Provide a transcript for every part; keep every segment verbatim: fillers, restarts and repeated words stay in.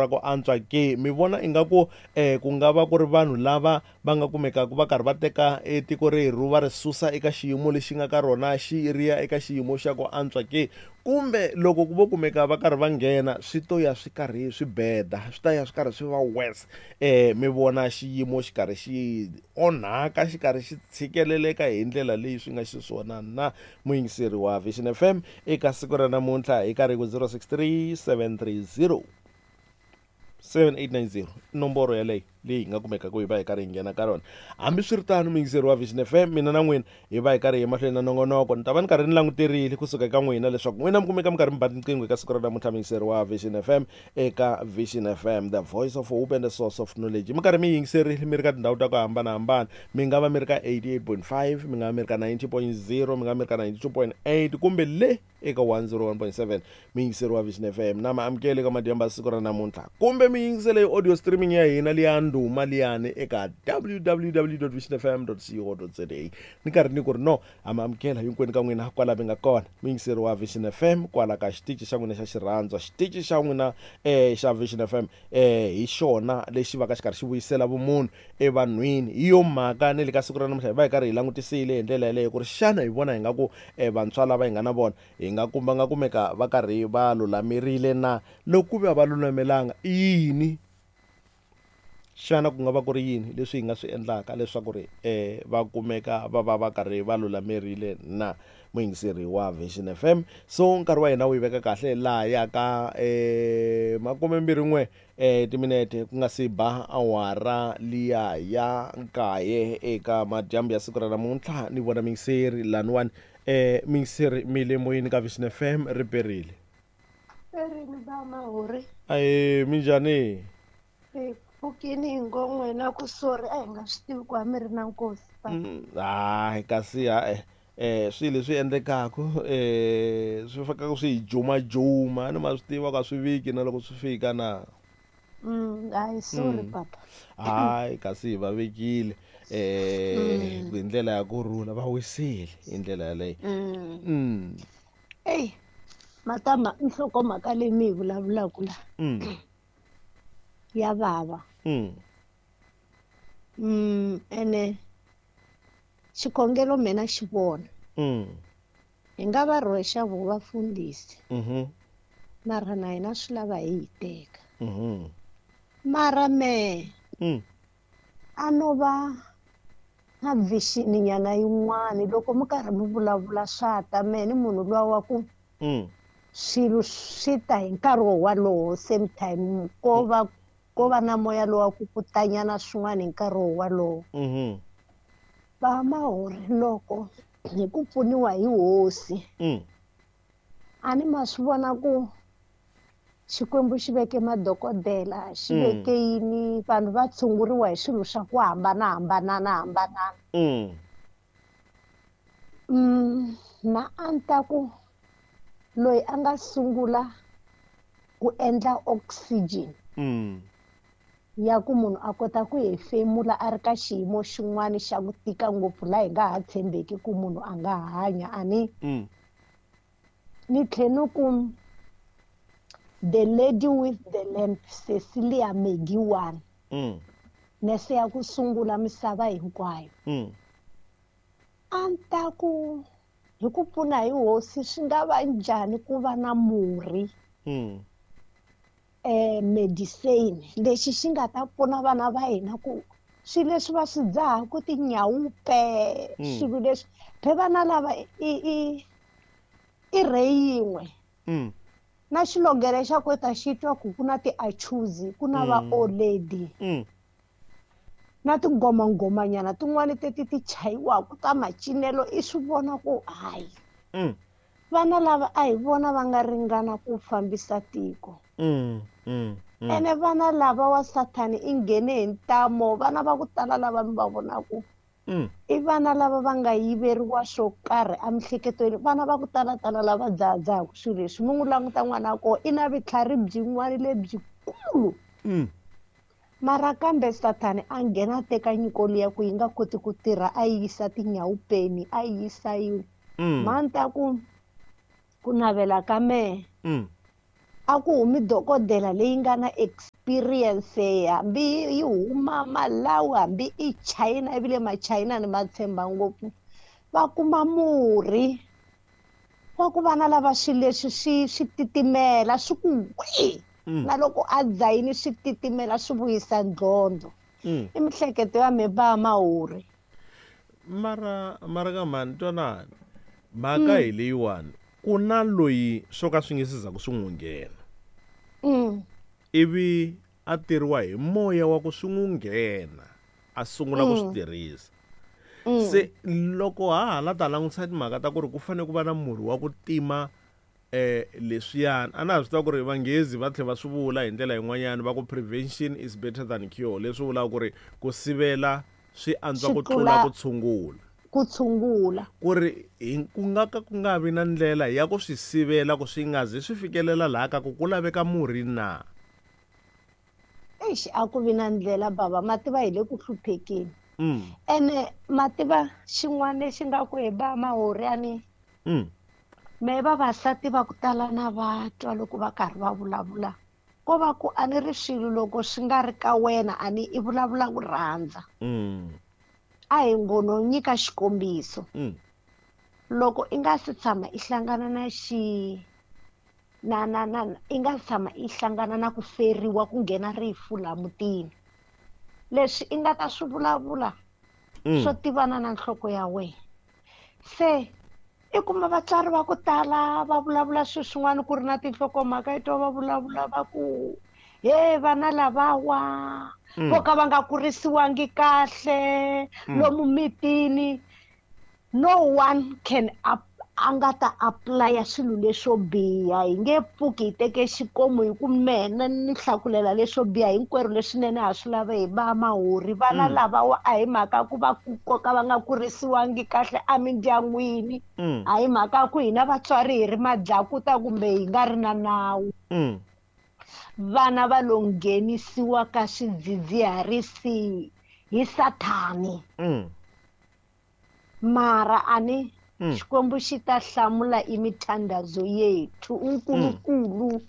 ra ku antswa ke mi vona ingaku eh ku nga va ku ri vanhu lava va nga kumekaka va karhi va teka etiko reru va ri susa eka xiyimo lexi nga ka rona xi ri ya eka xiyimo xa ku antswa ke, kumbe loko ku vo kumeka va karhi va nghena swi to ya swi karhi swi beda swi ta ya swi karhi swi va worse eh mi vona xiyimo xi karhi xi onhaka xi karhi xi tshikeleleka hi ndlela leyi swi nga xiswona na muyingiseri wa Vision F M eka siku ra namuntlha hi karhi ku zero six three seven three zero seven eight nine zero nomboro yaleyo leyi nga kumekaka hi va hi karhi hi nghena ka rona. Hambi swi ri tano muyingiseri wa Vision F M mina na n'wina hi va hi karhi hi mahlweni na nongonoko ni ta va ni karhi ni languterile kusuka eka n'wina leswaku n'wina mi kumeka mi karhi mi ba tinqingho eka siku ra namuntlha muyingiseri wa Vision F M eka Vision F M, the voice of hope and the source of knowledge. Mi karhi mi yingiserile mi ri ka tindhawu ta ku hambanahambana, mi nga va mi ri ka eighty-eight point five, mi nga va mi ri ka ninety point zero, mi nga va mi ri ka ninety-two point eight kumbe le eka one oh one point seven muyingiseri wa Vision F M. Na maamukeli ka madyamba siku ra namuntlha kumbe mi yingisele audio streaming ya hina liya ndhuma liyani eka w w w dot vision f m dot co dot z a. Ni karhi ni ku ri no amaamukela hinkwenu ka n'wina kwala mi nga kona muyingiseri wa Vision F M kwala ka xitichi xa n'wina xa xirhandzwa, xitichi xa n'wina eh xa Vision F M eh hi xona lexi va ka xi karhi xi vuyisela vumunhu evanhwini. Hi yo mhaka ni le ka siku ra namuntlha hi va hi karhi hi langutisile hi ndlela yaleyo ku ri xana hi vona hi nga ku eh vantshwa lava hi nga na vona hi nga kumba nga kumeka va karhi va lulamerile na, loko ku ve va lulamelanga i yini xana ku nga va ku ri yini leswi hi nga swi endlaka leswaku ri eh va kumeka va va va karhi va lulamerile na. Muyingiseri wa Vision F M, so nkarhi wa hina wu yi veka kahle laha ya ka eh makumembirhi n'we eh timinete ku nga si ba awara liya ya nkaye eka madyambu ya siku ra namuntlha. Ni vona miyingiseri laniwani eh miyingiseri mi le moyeni ka Vision F M ri perile. Perile ba Mahori. Aye minjhani? Eh pfukini hi ngo n'wina ku sori a hi nga swi tivi ku a mi ri na nkosi papa. Hayi kasi ha eh eh swilo leswi endlekaka eh swi faka swi juma juma ni ma swi tiva ka swi viki na loko swi fika na. Mm hayi sorry papa. Hayi kasi va vekile eh hi ndlela ya kurhula va wisile hi ndlela yaleyo. Mm. Hey matama nhlokomhaka leyi mi hi vulavulaka la ya vava. Mm. Mm ene xikhongelo mina xi vona. Mm. Hi nga va rhwexa vo vafundhisi. Mhm. Mara na hina swi lava hi yi teka. Mhm. Mara me Mm. a no va na vision nyana yin'wani loko mi karhi mi vulavula swa ta me ni munhu luwa wa ku Mm. swilo swi ta hi nkarhi wolowo same time ko va ko va na moya lowa ku kutanyana swin'wana hi nkarhi wolowo. Mhm. Va Mahori loko hi ku pfuniwa hi hosi Mm. a ni ma swi vona ku Xikwembu xi veke madokodela xi veke yini vanhu va tshunguriwa hi swilo swa ku hambanahambana hambanana. Mm. Mm na a ni ta ku loyi a nga sungula ku endla oxygen Mm. ya ku munhu a kota ku hefemula a ri ka xiyimo xin'wana xa ku tika ngopfu laha hi nga ha tshembeki ku munhu a nga hanya a ni Mm. ni tlhela ku the lady with the lamp Cecilia Megiwan Mm. nese ya ku sungula misava hinkwayo. Mm. A ni ta ku hi ku pfuna hi hosi swi nga va njhani ku va na murhi Mm. eh medicine lexi xi nga ta pfuna vana va hina ku swilo leswi va swi dzahaku tinyawupe swilo leswi phe vana lava i i i rhe yin'we na xilongere xa ku ta xi twa ku ku na ti-achuzi ku na va old lady na tingomangomanyana tin'wani teti ti chayiwaku ta macinelo i swi vona ku hayi vana lava a hi vona va nga ringana ku fambisa tiko ene vana lava wa Sathani i nghene hi ntamo vana va ku tala lava mi va vonaku i vana lava va nga yiveriwa swo karhi emihleketweni vana va ku talatala lava dzahadzahaku swilo leswi mi n'wi languta n'wana koho i na vutlhari byin'wana lebyikulu mara kambe Sathani a nghena a teka nyiko liya ku yi nga koti ku tirha a yi yisa tinyawupeni a yi yisa yini mhani ta ku ku navela ka mehe a ku humi dokodela leyi nga na experience hambi yi huma Malawi hambi i China ivile machina ni ma tshemba ngopfu va kuma murhi wa ku vana lava swilo leswi swi swi titimela swi ku wi na loko a dzayini swi titimela swi vuyisa ndlondlo i mihleketo ya me ba mahori mara mara ka mani twanani mhaka hi leyiwani ku na loyi swo ka swi nge se za ku swi n'wi nghena ivi a tirhiwa hi moya wa ku swi n'wi nghena a sungula ku swi tirhisa se loko ha hala ta langutisa timhaka ta ku ri ku fanele ku va na murhi wa ku tima eh leswiyani a na ha swi tiva ku ri vanghezi va tlhela va swi vula hi ndlela yin'wanyana va ku prevention is better than cure leswi vulaka ku ri ku sivela swi antswa ku tlula ku tshungula ku tshungula ku ri ku nga ka ku nga vi na ndlela ya ku swi sivela ku swi nga zi swi fikelela laha ka ku ku laveka murhi na exi a ku vi na ndlela bava mativa hi le ku hluphekeni ene mativa xin'wana lexi nga ku hi ba mahori ani me vavasati va ku tala na vatwa loko va karhi va vulavula ko va ku a ni ri swilo loko swi nga ri ka wena ani i vulavula ku rhandza a hi ngono nyika xikombiso loko i nga si tshama i hlangana na xi na na na i nga si tshama i hlangana na ku feriwa ku nghena rifu laha mutini leswi i nga ta swi vulavula swo tivana na nhloko ya wena se i kuma vatswari va ku tala va vulavula swilo swin'wana ku ri na tinhlokomhaka ito va vulavula va ku he vana lavawa vo ka va nga kurisiwangi kahle lomu mitini no one can up a nga ta applya swilo leswo biha hi nge pfuki hi teke xikomo hi ku mena ni hlakulela leswo biha hinkwerhu leswinene ha swi lava hi ba mahori vana lavawa a hi mhaka ku va koka va nga kurisiwangi kahle emindyangwini a hi mhaka ku hina vatswari hi ri madlakuta kumbe hi nga ri na nawu vana va lo nghenisiwa ka swidzidziharisi hi sathani mara ani xikwembu xi ta hlamula imithandazo yethu unkulunkulu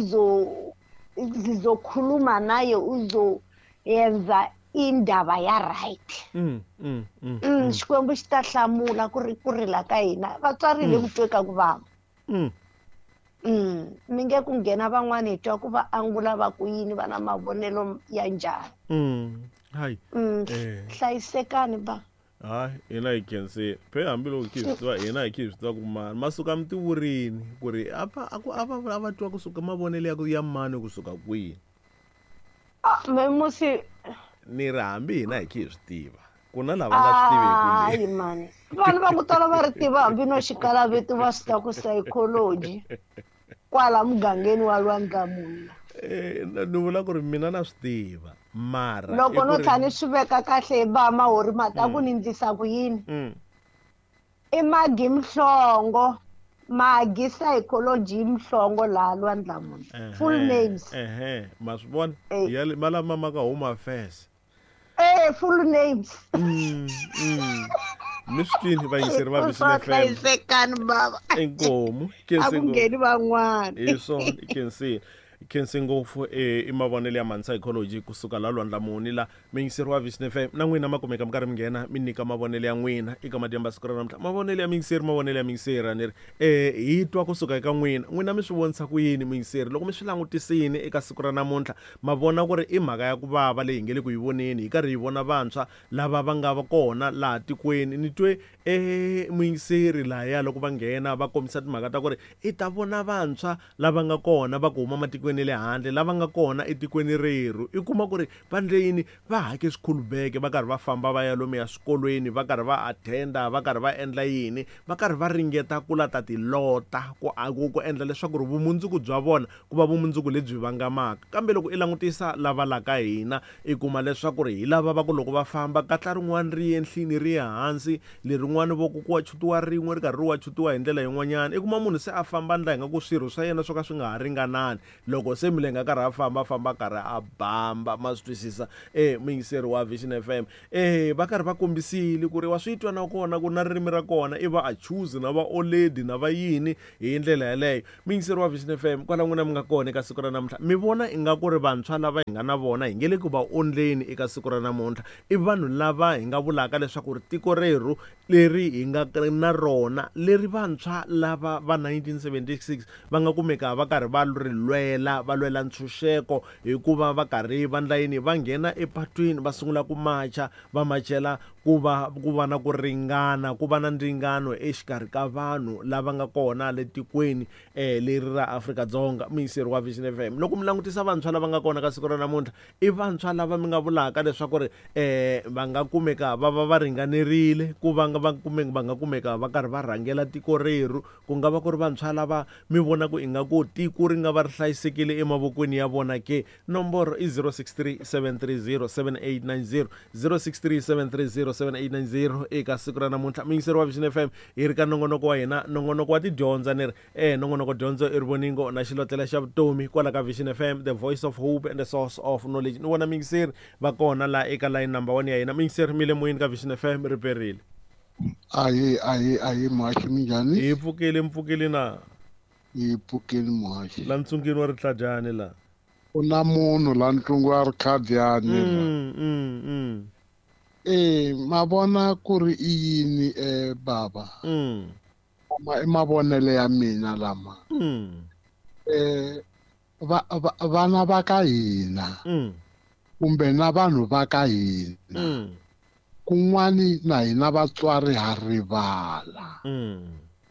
uzokhuluma naye uzoyenza indaba ya right xikwembu xi ta hlamula ku ri ku rila ka hina vatswari le ku tweka ku vava mi nge ku nghena van'wana hi twa ku va angula va ku yini va na mavonelo ya njhani hayi hlayisekani ba hayi hina hi khense phe hambiloko hi swi tiva hina hi swi tiva ku mani masuka mi ti vurini ku ri apa a ku ava va twa kusuka mavonelo ya ku ya mani kusuka kwihi me musi ni ri hambi hina hi swi tiva ku na lava nga swi tiveki hayi mani vanhu va ku tala va ri tiva hambi no xikalavetu va swi ta ku psychology kwala mugangeni wa Lwandlamula ni vula ku ri mina na swi tiva mara loko no tlhani swi veka kahle hi ba mahori mata ku nindzisa ku yini i Magi Mhlongo Magi psychology Mhlongo laha Lwandlamula full names ehe ma swi vona ya malama ma ka Home Affairs eh full names Miskini va yiseri va Vision F M hlayisekani baba inkomo akungeni van'wana iso ikensi khense ngopfu i mavonelo ya mani psychology kusuka la Lwandlamuni la mingiseriwa Vision F M na n'wina ma kumeka mi karhi mi nghena mi nyika mavonelo ya n'wina eka Madyamba siku ra namuntlha mavonelo ya mingiseri mavonelo ya mingiseri a ni ri eh hi twa kusuka eka n'wina n'wina mi swi vonisa ku yini mingiseri loko mi swi langutisini eka siku ra namuntlha ma vona ku ri i mhaka ya ku vava leyi hi nge le ku yi voneni hi karhi hi vona vantshwa lava va nga va kona laha tikweni ni twe eh mingiseri lahaya loko va nghena va kombisa timhaka ta ku ri i ta vona vantshwa lava nga kona va ku huma matikweni le handle lava nga kona etikweni reru i kuma ku ri vandleyini va hake swikhulubeke va karhi va famba va ya lomu ya swikolweni va karhi va attenda va karhi va endla yini va karhi va ringeta ku lata tilota ku ku endla leswaku ri vumundzuku bya vona ku va vumundzuku lebyi vangamaka kambe loko i langutisa lava la ka hina i kuma leswaku ri hi lava va ku loko va famba katla rin'wana ri enhlini ri ya hansi lerin'wana vo ku wa chutiwa rin'we ri karhi ri wa chutiwa hi ndlela yin'wanyana i kuma munhu se a famba ndla hi nga ku swirho swa yena swo ka swi nga ha ringanani loko loko se milenge a karhi a famba famba karhi a bamba ma swi twisisa eh muyingiseri wa Vision F M eh va karhi va kombisile ku ri wa swi twa na kona ku na ririmi ra kona i va a choose na va oledi na va yini hi ndlela yaleyo muyingiseri wa Vision F M kwala n'wina mi nga kona eka siku ra namuntlha mi vona inga ku ri vantshwa lava hi nga na vona hi nge le ku va ondleni eka siku ra namuntlha i vanhu lava hi nga vulaka leswaku ri tiko reru leri hi nga na rona leri vantshwa lava va nineteen seventy-six va nga kumeka va karhi va ri lwela va lwela ntshunxeko hikuva va karhi va ndla yini va nghena epatwini va sungula ku macha va machela ku va ku va na ku ringana ku va na ndzingano exikarhi ka vanhu lava nga kona le tikweni eh leri ra Afrika-Dzonga muyingiseri wa Vision F M loko mi langutisa vantshwa lava nga kona ka siku ra namuntlha i vantshwa lava mi nga vulaka leswaku ri eh va nga kumeka va va va ringanerile ku va nga va kumeka va nga kumeka va karhi va rhangela tiko reru ku nga va ku ri vantshwa lava mi vona ku inga ku tiko ri nga va ri hlayisekile emavokweni ya vona ke nomboro i zero six three seven three zero seven eight nine zero zero six three seven three zero seven eight nine zero eka siku ra namuntlha muyingiseri wa Vision F M hi ri ka nongonoko wa hina nongonoko wa tidyondzo ni ri eh nongonoko dyondzo i rivoningo na xilotlela xa vutomi kwala ka Vision F M the voice of hope and the source of knowledge ni vona muyingiseri va kona la eka line number one ya hina muyingiseri mi le moyeni ka Vision F M ri perile ayi ayi ayi muhaxi minjhani hi pfukile mpfukile na hi pfukile muhaxi la ntsungeni wa rihladyani la ku na munhu la ntungu wa rikhadyani mm, mm, mm. eh ma vona ku ri i yini eh baba mm. ma i mavonele ya mina lama mm. eh va vana va ka hina mm. kumbe na vanhu va ka hina mm. kun'wani na hina vatswari ha rivala mm.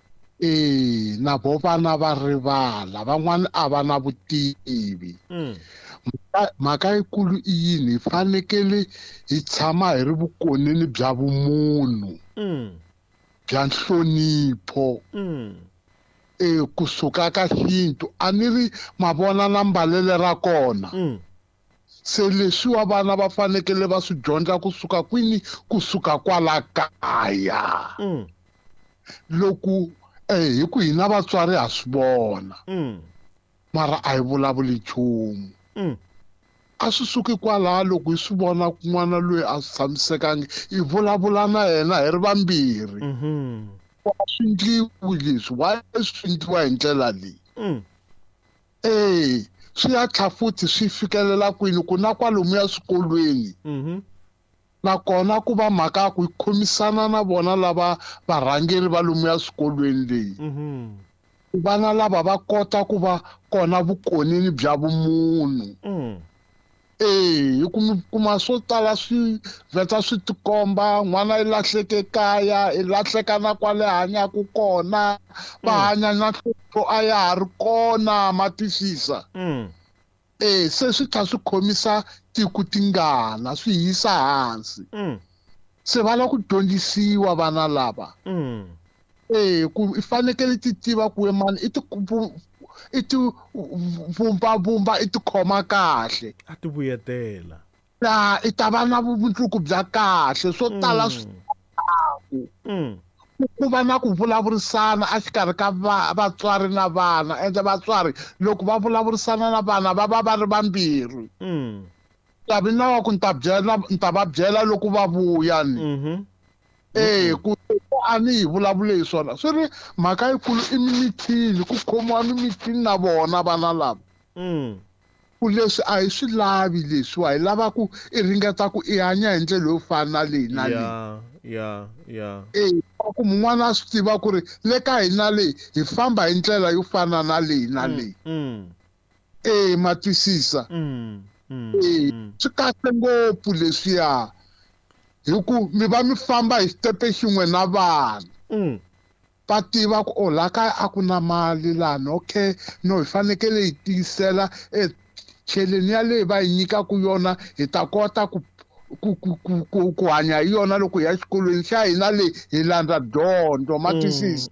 eh na vo vana va rivala van'wani a va na vutivi mm. mhaka yikulu i yini hi fanekele hi tshama hi ri vukonini bya vumunhu mm. bya nhlonipho mm. eh kusuka ka xintu a ni ri mavona na mbalele ra kona mm. se leswiwa vana va fanekele va swi dyondza kusuka kwini kusuka kwala kaya mm. loko eh hi ku hina vatswari ha swi vona mm. mara a hi vulavuli nchumu mm. a swi suki kwalaha loko hi swi vona kun'wana loyi a swi tshamisekangi hi vulavula na yena hi ri vambirhi mhm swi ndliwi leswi wa swi ndliwa hi ndlela leyi mm. eh swi ya tlha futhi swi fikelela kwini ku na kwalomu ya swikolweni mhm nakona ku va mhaka ku khomisana na vona lava varhangeri va lomu ya swikolweni leyi mhm vana lava va kota ku va kona vukonini bya vumunhu mm. eh hi kuma swo tala swi veta swi tikomba n'wana i lahleke kaya i lahleka na kwale hanyaku kona va hanya na hlupho a ya ha ri kona matisisa mm. eh se swi tlha swi khomisa tiku tingana swi hisa hansi mm. se va la ku dyondzisiwa vana lava mm. eh ku i fanekele ti tiva ku mani i ti i ti vumba vumba i ti khoma kahle a ti vuyetela la i ta va na vumundzuku bya kahle swo tala mm. ku va na ku vulavurisana a xikarhi ka vatswari na vana ende vatswari loko va vulavurisana na vana va va va ri vambirhi mm. tavi na wa ku ni ta byela ni ta va byela loko va vuya ni mhm eh ku a ni hi vulavule hi swona swi ri mhaka yikulu i mimithini ku khomiwa mimithini na vona vana lava mm. ku leswi a hi swi lavi leswiwa hi lava ku i ringeta ku i hanya hi ndlela yo fana leyi na leyi ya ya ya eh ku mun'wana a swi tiva ku ri le ka hina leyi hi famba hi ndlela yo fana na leyi na leyi mm. eh matwisisa mm. mm. eh swi kahle ngopfu leswiya hi ku mi va mi famba hi xitepe xin'we na vana mm. va tiva ku o la kaya a ku na mali lani okay no hi fanekele hi tiyisela echeleni yaleyi va hi nyikaku yona hi ta kota ku ku ku ku ku hanya hi yona loko hi ya xikolweni xa hina leyi hi landza dyondzo ma twisisa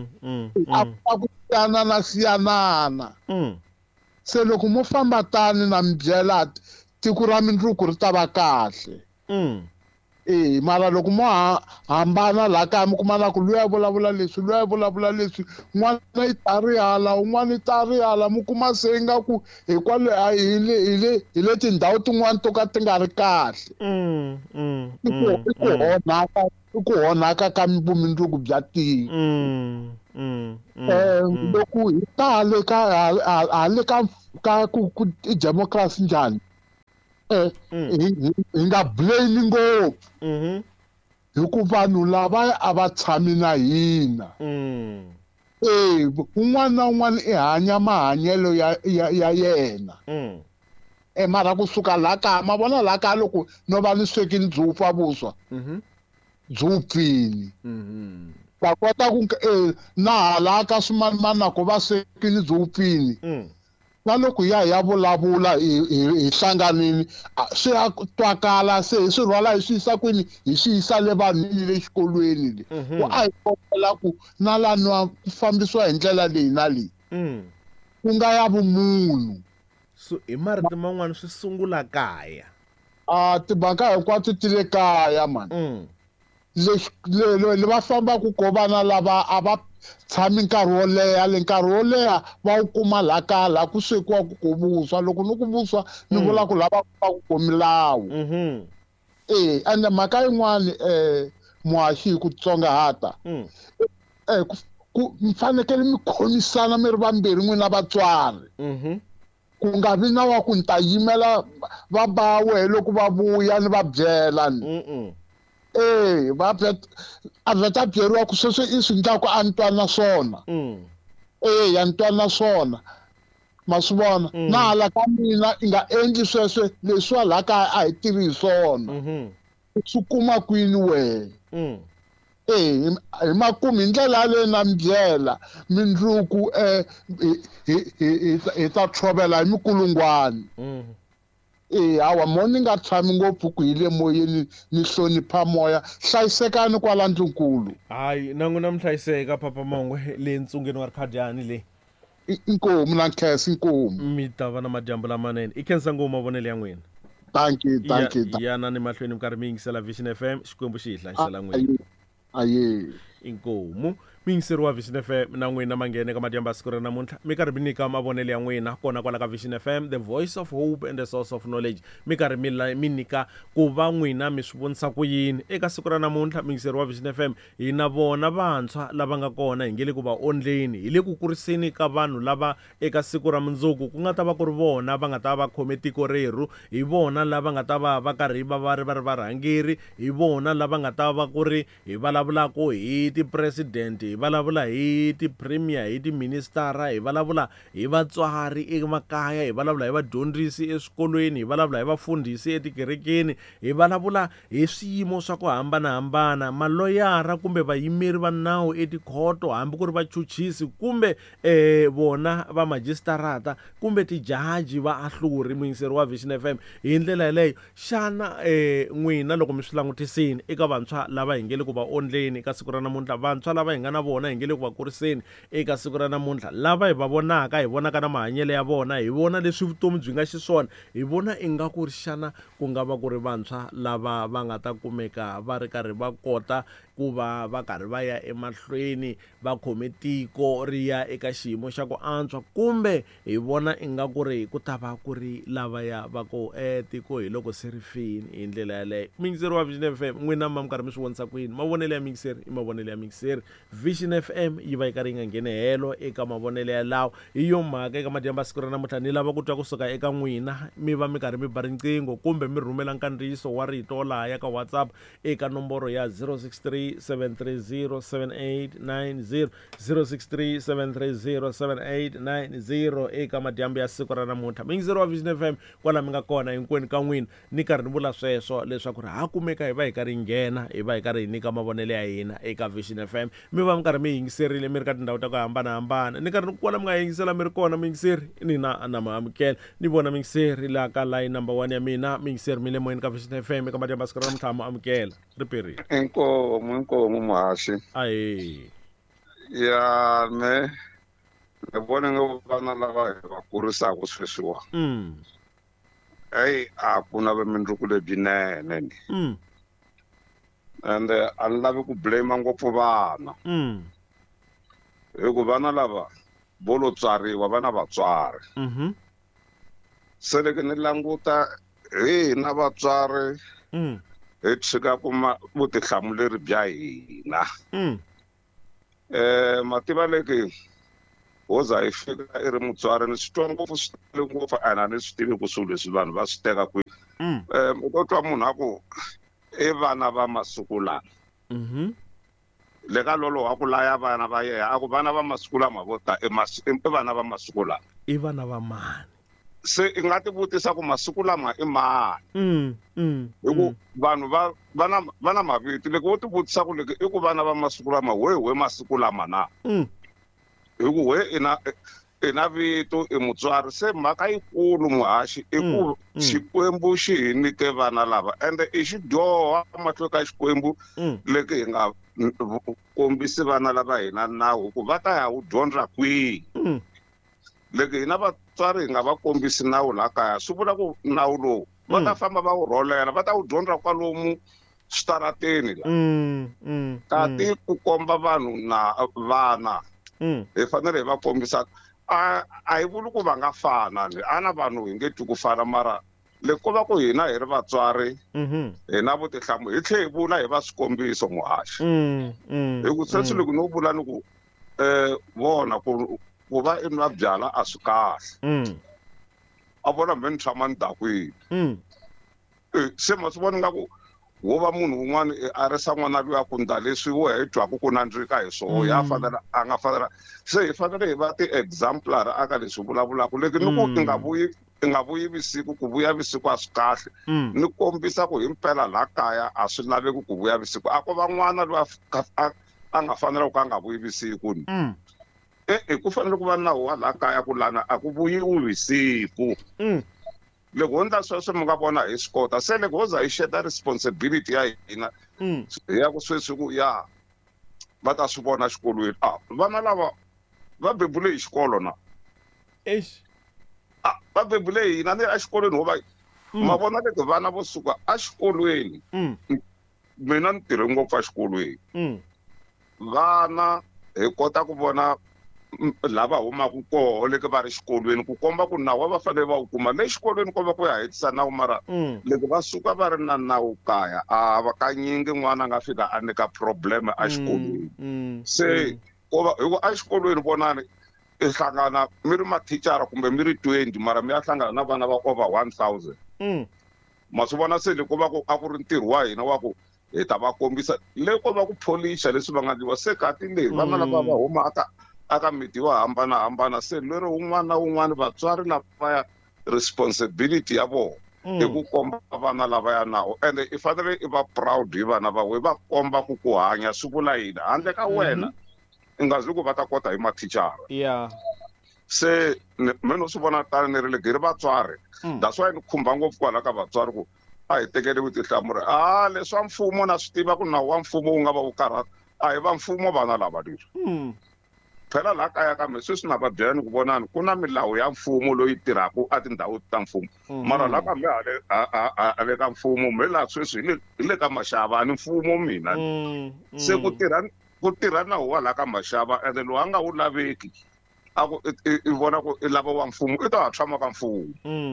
a ku siyana na siyanana se loko mo famba tani na mi byela tiko ra mindzuku ri ta va kahle eh mara loko mo hambana la kaya mi kuma na ku luya vulavula leswi luya vulavula leswi n'wana i ta ri hala un'wana i ta ri hala mi kuma se ingaku hikwale hi le hi le hi le tindhawu tin'wana to ka ti nga ri kahle i ku onhaka i ku onhaka ka vumundzuku bya tiko um loko hi ta le ka hale ka ka ku democracy njhani eh hi nga blame ngopfu hikuva vanhu lava a va tshami na hina eh un'wana na un'wana i hanya mahanyelo ya ya yena eh mara kusuka la kaya ma vona la kaya loko no va ni swekini byi vuswa byi pfini va kota ku na hala ka swimanimani nako va swekini byi pfini na loko ya ya vulavula hi hlanganini swi ya twakala se hi swi rhwala hi swi yisa kwini hi swi yisa le vanhwini le xikolweni le ku a hi kombela ku na laniwa ku fambisiwa hi ndlela leyi na leyi ku nga ya vumunhu so hi marito man'wana swi sungula kaya a timhaka hinkwato ti le kaya mani le va fambaku ko vana lava a va tshami nkarhi wo leha le nkarhi wo leha va wu kuma la kaya la ku swekiwaku ku vuswa loko ni ku vuswa ni vula ku lava ku ko milawu eh ende mhaka yin'wani um muhaxi hi ku tsongahata um ku mi fanekele mi khomisana mi ri vambirhi n'wina vatswari ku nga vi na wa ku ni ta yimela va ba wehe loko va vuya ni va byela ni eh va a veta byeriwa ku sweswo i swi ndlaku a ni twana swona eh ya ni twana swona ma swi vona na hala ka mina i nga endli sweswo leswiwa la kaya a hi tivi hi swona swi kuma kwini wehe eh hi makumu hi ndlela yaleyo na mi byela mindzuku um hi ta tshovela hi mikulungwani eh hawa mo ni nga tshami ngopfu ku hi le moyeni ni hlonipha moya hlayisekani kwala ndlunkulu hayi na n'wina mi hlayiseka papa Mangwe le ntsungeni wa rikhadiyani le inkomu na nkhensa inkomu mi ta va na madyambu lamanene i khensa ngopfu mavonelo ya n'wina thank you thank you yana ni mahlweni mi karhi mi yingisela Vision F M xikwembu xi hi hlamusela n'wina aye inkomu mi yingiseriwa Vision F M na n'wina ma nghene ka madyambu ya siku ra namuntlha mi karhi mi nyika mavonelo ya n'wina kona kwala ka Vision F M, the voice of hope and the source of knowledge. Mi karhi mi mi nyika ku va n'wina mi swi vonisa ku yini eka siku ra namuntlha. Mi yingiseriwa Vision F M hi na vona vantshwa lava nga kona hi nge le ku va ondleni, hi le ku kuriseni ka vanhu lava eka siku ra mundzuku ku nga ta va ku ri vona va nga ta va khome tiko reru, hi vona lava nga ta va va karhi va va ri va ri varhangeri, hi vona lava nga ta va ku ri hi vulavulaka hi ti-president, hi vulavula hi ti-premier, hi ti-ministera, hi vulavula hi vatswari emakaya, hi vulavula hi vadyondzisi eswikolweni, hi vulavula hi vafundhisi etikerekeni, hi vulavula hi swiyimo swa ku hambanahambana, maloyara kumbe vayimeri va nawu etikhoto, hambi ku ri vachuchisi kumbe eh vona va majistarata kumbe tijaji va ahluri. Muyingiseri wa Vision F M hi ndlela yeleyo xana eh n'wina loko mi swi langutisini eka vantshwa lava hi nge le ku va ondleni eka siku ra namuntlha, vantshwa lava hi nga na vona hi nge le ku va kuriseni eka siku ra namuntlha, lava hi va vonaka hi vonaka na mahanyelo ya vona, hi vona leswi vutomi byi nga xiswona, hi vona ingaku ri xana ku nga va ku ri vantshwa lava va nga ta kumeka va ri karhi va kota ku va va karhi va ya emahlweni va khome tiko ri ya eka xiyimo xa ku antswa, kumbe hi vona ingaku ri ku ta va ku ri lavaya va ku e tiko hi loko se ri fini. Hi ndlela yaleyo muyingiseri wa Vision F M n'wina ma mi karhi mi swi vonisa ku yini? Mavonelo ya miyingiseri i mavonelo ya miyingiseri. Vision F M yi va yi karhi yi nga nghene helo eka mavonelo ya lawa, hi yo mhaka eka madyamba ya siku ra namuntlha ni lava ku twa kusuka eka n'wina mi va mi karhi mi ba riqingho kumbe mi rhumela nkandziyiso wa rito laha ka WhatsApp eka nomboro ya zero six three seven three zero seven eight nine zero zero six three seven three zero seven eight nine zero eka madyambu ya siku ra namuntlha. Muyingiseri wa Vision F M kwala mi nga kona hinkwenu ka n'wina ni karhi ni vula sweswo leswaku ri ha kumeka hi va hi karhi hi nghena hi va hi karhi hi nyika mavonelo ya hina eka Vision F M. Mi va mi karhi mi yingiserile mi ri ka tindhawu ta ku hambanahambana, ni karhi ni kwala mi nga yingisela mi ri kona muyingiseri ni na na maamukela ni vona muyingiseri laha ka line number one ya mina. Muyingiseri mi le moyeni ka Vision F M eka madyambu ya siku ra namuntlha ma amukela ri perile. Inkomu inkomu muhaxi aye ya ne ni vona nga vana lava hi va kurisaka sweswiwa mm hey a ku na vumundzuku lebyinene mm and a ni lavi ku blame ngopfu vana mm hikuva vana lava vo lo tswariwa vana vatswari mhm se loko ni languta hi na vatswari mm hi tshika kuma vutihlamuleri bya hina mm eh mativa leki hoza hi fika i ri mutswari ni swi twa ngopfu swi tele ngopfu a na ni swi tivi ku swilo leswi vanhu va swi teka kwihi mm um u twa munhu a ku i vana va masiku lama mhm le ka loloha ku laya vana va yehe a ku vana va masiku lama vo ta i vana va masiku lama i vana va mani se i nga ti vutisa ku masiku lama i mani mm mm hi ku vanhu va vana vana maviti loko wo ti vutisa ku leki i ku vana va masiku lama we we masiku lama na mm hi ku we ina ina vito i mutswari se mhaka yikulu muhaxi i ku xikwembu xi hi nike vana lava ende i xidyoha mahlweni ka xikwembu leki hi nga kombisi vana lava hina nawu ku va ta ya wu dyondza kwihi leki hina vatswari hi nga va kombisi nawu laha kaya swi vula ku nawu lowu va ta famba va wu rholela va ta wu dyondza kwalomu switarateni la kati ku komba vanhu na vana hi fanele hi va kombisa a a hi vuli ku va nga fana ni a na vanhu hi nge twi ku fana mara loko ko va ku hina hi ri vatswari hi na vutihlamuleri hi tlhela hi vula hi va swikombiso muhaxi hi ku sweswi loko no vula ni ku um vona ku ku va i nwa byala a swi kahle a vona mhe ni tshama ni dakwini se ma swi vona nga ku wo va munhu wun'wana a risa n'wana luya ku nda leswi wo hi twaku ku nandzika hi swoho ya fanele a nga fanela se hi fanele hi va ti-exemplar aka leswi vulavulaka leki ni ku i nga vuyi i nga vuyi visiku ku vuya visiku a swi kahle ni kombisa ku hi mpela laha kaya a swi laveki ku vuya visiku a ko va n'wana loyi a nga fanela ku a nga vuyi visiku ni e ku fanele ku va nawu wa laha kaya ku lana a ku vuyiwi visiku loko ho ndla sweswo mi nga vona hi swi kota se loko ho za hi sheta responsibility ya hina ya ku sweswi ku ya va ta swi vona xikolweni a vana lava va bebule hi xikolo na eish a va bebule hina ni exikolweni ho va ma vona leti vana vo suka a xikolweni mina ni tirhe ngopfu a xikolweni vana hi kota ku vona lava humaka koho leki va ri xikolweni ku komba ku nawu va fanele va wu kuma le xikolweni ko va ku ya hetisa nawu mara loko va suka va ri na nawu kaya a va kanyingi n'wana a nga fika a nyika problem a xikolweni se ko va hi ku a xikolweni vonani i hlangana mi ri mathicara kumbe mi ri twenty mara mi ya hlangana na vana va over one thousand ma swi vona se loko va ku a ku ri ntirho wa hina wa ku hi ta va kombisa le ko va ku polish leswi va nga ndiwa se kati leyi vana lava va huma aka aka miti yo hambanahambana se lero wun'wana na wun'wana vatswari lavaya responsibility ya vona hi ku komba vana lavaya nawu ende i fanele i va proud hi vana va we va komba ku ku hanya swi vula yini handle ka wena i nga zi ku va ta kota hi mathicara ya se me no swi vona tani ni ri leki hi ri vatswari that's why ni khumba ngopfu kwala ka vatswari ku a hi tekeli vutihlamuleri a leswa mfumo na swi tiva ku nawu wa mfumo wu nga va wu karhata a hi va mfumo vana lava leswi phela laha kaya kambe sweswi na va byela ni ku vonani ku na milawu ya mfumo loyi tirhaka a tindhawu ta mfumo mara laha kambe a le ka mfumo me laha sweswi hi le ka maxava ni mfumo mina se ku tirha ku tirha nawu wa laha ka maxava ende lowu a nga wu laveki a ku i vona ku i lava wa mfumo i ta ha tshama ka mfumo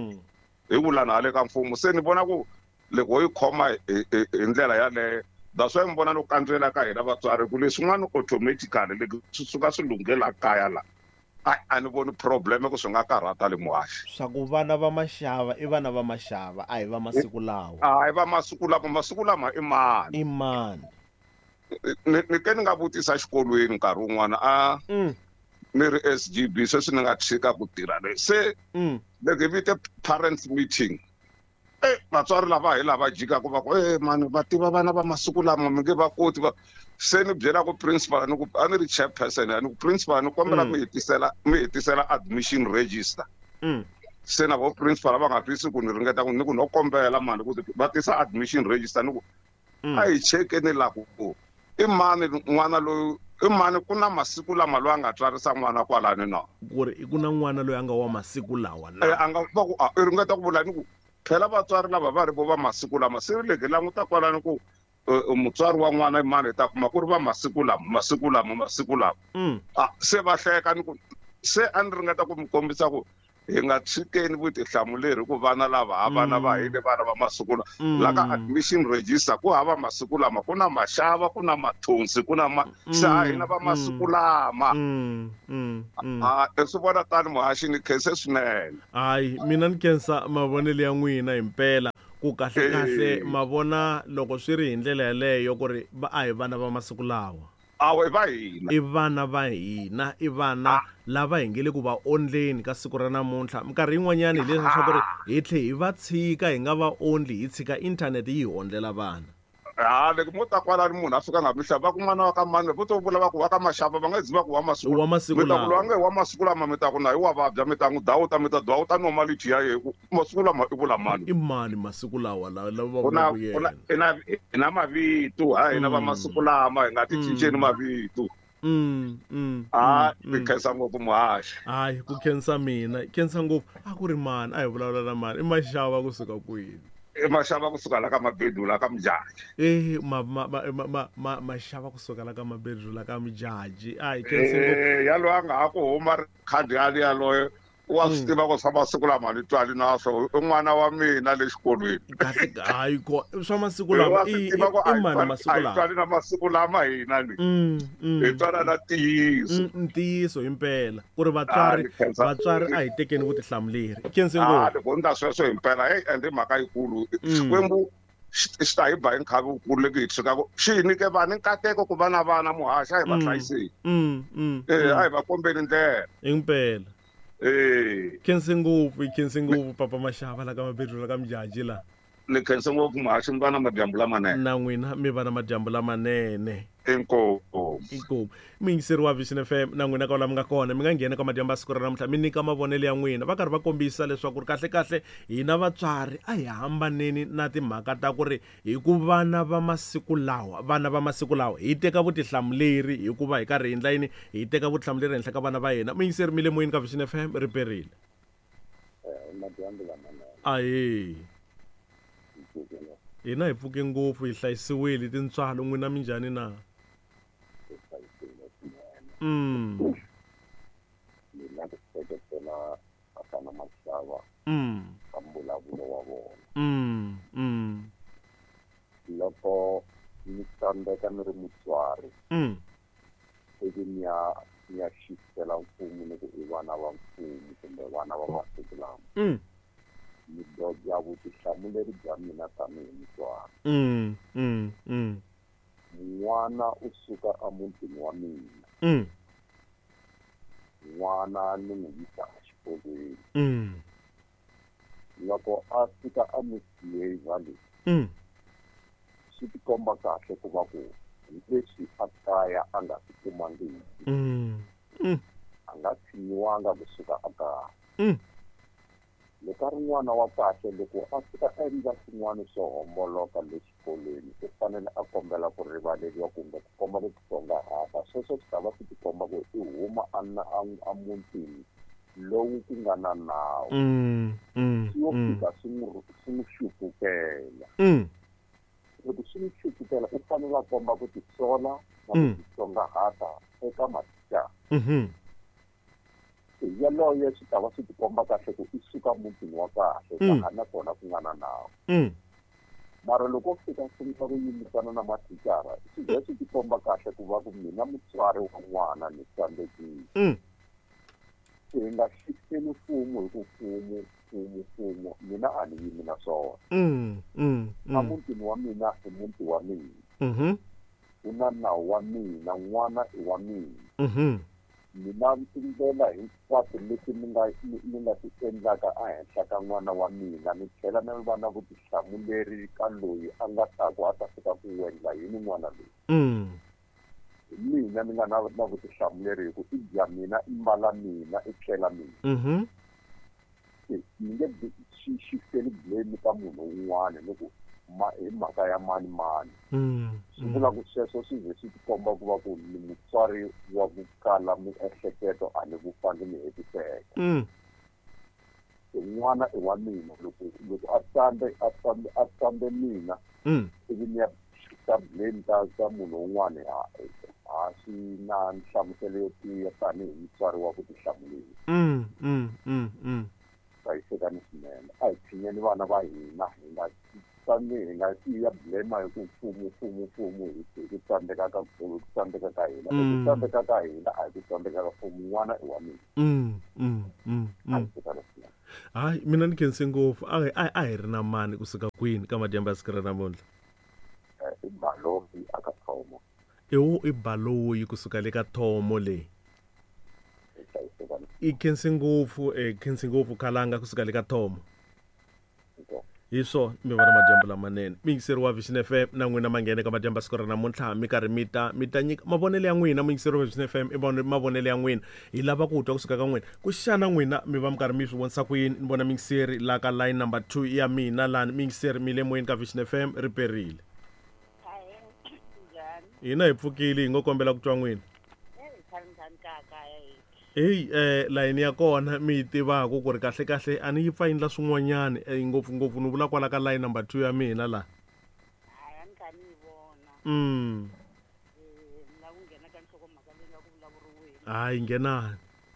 hi ku lana a le ka mfumo se ni vona ku loko ho yi khoma hi ndlela yaleyo that's why mi vona no kandzela ka hina vatswari ku leswin'wana automatically loko swi suka swi lunghela kaya la a a ni voni problem ku swi nga karhata le muhaxi swa ku vana va maxava i vana va maxava a hi va masiku lawa a hi va masiku lama masiku lama i mani i mani ni ke ni nga vutisa xikolweni nkarhi wun'wana a ni ri S G B sweswi ni nga tshika ku tirha le se loko hi vite parents meeting eh vatswari lava hi lava jikaka va ku eh mani va tiva vana va masiku lama mi nge va koti va se ni byela ku principal ni ku a ni ri chairperson ni ku principal ni kombela mi hetisela mi hetisela admission register se na vo principal va nga twisi ku ni ringeta ku ni ku no kombela mani ku va tisa admission register ni ku a hi chekeni la ku i mani n'wana loyi i mani ku na masiku lama loyi a nga tswarisa n'wana kwalani na ku ri ku na n'wana loyi a nga wa masiku lawa na a nga va ku i ringeta ku vula ni ku phela vatswari lava va ri vo va masiku lama se leke languta kwalani ku mutswari wa n'wana i mani ta kuma ku ri va masiku lama masiku lama masiku lama a se va hleka ni ku se a ni ringeta ku mi kombisa ku hi nga tshikeni vutihlamuleri ku vana lava ha vana va hile vana va masiku lama la ka admission register ku hava masiku lama ku na maxava ku na mathonsi ku na ma se ha hina va masiku lama a swi vona tani muhaxi ni khense swinene. hayi mina ni khensa mavonelo ya n'wina hi mpela ku kahle kahle mavona loko swi ri hi ndlela yaleyo ku ri va a hi vana va masiku lawa awe va hina i vana va hina i vana lava hi nge le ku va ondleni ka siku ra namuntlha minkarhi yin'wanyana hi leswi swa ku ri hi tlhe hi va tshika hi nga va ondli hi tshika inthanete yi hi ondlela vana. ha loko mo ta kwalani munhu a fika nga mi xava kun'wana wa ka mani vo to vula va ku wa ka maxava va nga zi va ku wa masiku wa masiku lawa mi ta ku lowa nge wa masiku lama mi ta ku na hi wa vabya mi ta n'wi dawuta mi ta dawuta normality ya yehe masiku lama i vula mani i mani masiku lawa lava va vulaku yena hi na mavito ha hina va masiku lama hi nga ti cinceni mavito. Mm, mm, ha hi khensa ngopfu muhaxi. hayi ku khensa mina khensa ngopfu a ku ri mani a hi vulavula na mani i maxava kusuka kwini i maxava kusuka la ka mabedula ka mijaji eh ma ma ma ma maxava kusuka la ka mabedula ka mijaji a hi khensa ngopfu ya lo anga ha ku huma khadi yali yaloye wa swi tiva ku swa masiku lama ni twali na swo i n'wana wa mina le xikolweni hayi ko swa masiku lama i i mani masiku lama twali na masiku lama hina ni hi twala na ntiyiso ntiyiso himpela ku ri vatswari vatswari a hi tekeni vutihlamuleri khense ngopfu loko ni ta sweswo himpela heyi ende i mhaka yikulu xikwembu xi ta hi ba hi nkhavi wukulu leki hi tshikaku xi hi nyike vana nkateko ku va na vana muhaxi a hi va hlayiseni eh a hi va kombeni ndlela himpela eh khense ngopfu khense ngopfu papa maxava la ka mabedula ka mijaji la ni khense ngopfu muhaxi mi va na madyambu lamanene na n'wina mi va na madyambu lamanene inkomu inkomu mi yingiseri wa Vision F M na n'wina ka la mi nga kona mi nga nghena ka madyambu ya siku ra namuntlha mi nyika mavonelo ya n'wina va karhi va kombisa leswaku ri kahle kahle hina vatswari a hi hambaneni na timhaka ta ku ri hi ku vana va masiku lawa vana va masiku lawa hi teka vutihlamuleri hikuva hi karhi hi endla yini hi teka vutihlamuleri henhla ka vana va hina mi yingiseri mi le moyeni ka Vision F M ri perile aye hina hi pfuke ngopfu hi hlayisiwile tintswalo n'wina minjhani na mm mina ku seketela akana maxava mm ka mbulavulo wa vona mm mm loko ni tsandzeka ni ri mutswari mm ivi ni ya ni ya xisela mfumo ni ku i vana va mfumo kumbe vana va masiku lama mm ni dobya vutihlamuleri bya mina tanihi mutswari mm mm mm n'wana u suka emutini wa mina mm n'wana ni n'wi yisa exikolweni mm loko a fika a misbehavior mm swi tikomba kahle ku va ku hi leswi a kaya a nga swi kumangiki mm mm a nga tshinyiwanga kusuka a kaya mm loko a ri n'wana wa kahle loko a fika endla swin'wana swo homboloka le xikolweni u fanele a kombela ku rivaleriwa kumbe ku komba ku titsongahata sweswo swi ta va swi tikomba ku i huma a mutini lowu ku nga na nawu swi yo fika swi n'wi xupukela loko swi n'wi xupukela u fanele a komba ku tisola na ku titsongahata eka mathicara yaloye swi ta va swi tikomba kahle ku i suka mutini wa kahle laha na kona ku nga na nawu mara loko fika sungula ku yimisana na mathicara swi vhe swi tikomba kahle ku va ku mina mutswari wa n'wana ni tsandzekile hi nga xiseli mfumo hi ku mfumo mfumo mfumo mina a ni yimi na swona a mutini wa mina i muti wa mina ku na nawu wa mina n'wana i wa mina mina tindlela hinkwato leti ni nga ni nga ti endlaka a henhla ka n'wana wa mina ni tlhela ni va na vutihlamuleri ka loyi a nga ta ku a ta fika ku endla yini n'wana loyi mina ni nga na na vutihlamuleri hi ku i dya mina i mbala mina i tlhela mina ni nge xi xifeli blame ka munhu un'wana ni ku ma hi mhaka ya mani mani swi vula ku sweswo swi ze swi tikomba ku va ku ni mutswari wa ku kala miehleketo a ni vufangi ni hetiseka n'wana i wa mina loko loko a tsambe a tsambe a tsambe mina ivi ni ya ta blame ta ta munhu un'wana a swi na nhlamuselo yo tiya tanihi mutswari wa vutihlamuleri mm mm mm mm hlayisekani swinene a hi tshinyeni vana va hina hi nga tani hi nga tiya blame hi ku mfumo mfumo mfumo hi ku tsandzeka ka ku tsandzeka ka hina ku tsandzeka ka hina a hi ku tsandzeka ka mfumo n'wana i wa mina mm mm mm hayi mina ni khense ngopfu a a hi ri na mani kusuka kwini ka Madyamba Sikira namuntlha i Baloyi aka Thomo ewo i Baloyi kusuka le ka Thomo le i khense ngopfu e khense ngopfu Khalanga kusuka le ka Thomo hi swo mi vona Madyambu lamanene miyingiseri wa Vision F M na n'wina manghene ka Madyamba Sikira namuntlha mi karhi mi ta mi ta nyika mavonelo ya n'wina miyingiseri wa Vision F M i vona mavonelo ya n'wina hi lava ku twa kusuka ka n'wina ku xana n'wina mi va mi karhi mi swi vonisa ku yini ni vona miyingiseri la ka line number two ya mina lani miyingiseri mi le moyeni ka Vision F M ri perile hina hi pfukile hi ngo kombela ku twa n'wina hey eh line ya kona mi yi tivaka ku ri kahle kahle a ni yi pfa yindla swin'wanyana ngopfungopfu ni vula kwala ka line number two ya mina la a ni kha ni vona mm eh na ku nghena ka nhlokomhaka leyi nga ku vulavuriweni hayi nghenani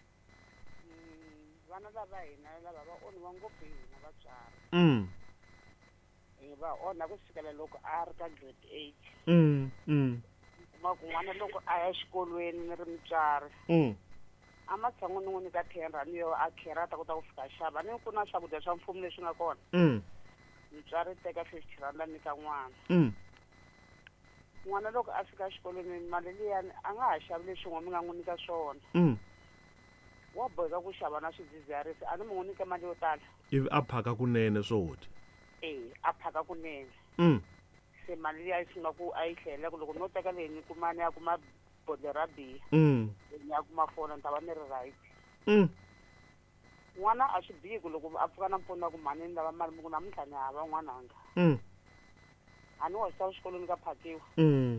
vana lava hina lava va onhiwa ngopfu hi hina vatswari mm hi va onha ku fikela loko a ri ka grade eight mm mm kuma kun'wana loko a ya xikolweni ni ri mutswari mm a matshan'wini n'wi nyika ten rhandi yo a kherata ku ta ku fika xava ni ku na swakudya swa mfumo leswi nga kona mm mutswari teka fifty rand a nyika n'wana mm n'wana loko a fika xikolweni mali liyani a nga ha xavi leswi n'wi mi nga n'wi nyika swona mm wa boheka ku xava na swidzidziharisi a ni mi n'wi nyike mali yo tala ivi a phaka kunene swo dya eh a phaka kunene mm se mali liya yi sungula ku a yi hlelela ku loko no teka leyi ni kuma ni ya kuma bodle ra biya mm ni ya kuma fona ni ta va ni ri right mm n'wana a swi bihi ku loko a pfuka na mpfuno ku mani ni lava mali muku namuntlha ni hava n'wananga mm a ni hoxa xikolweni ka phakiwa mm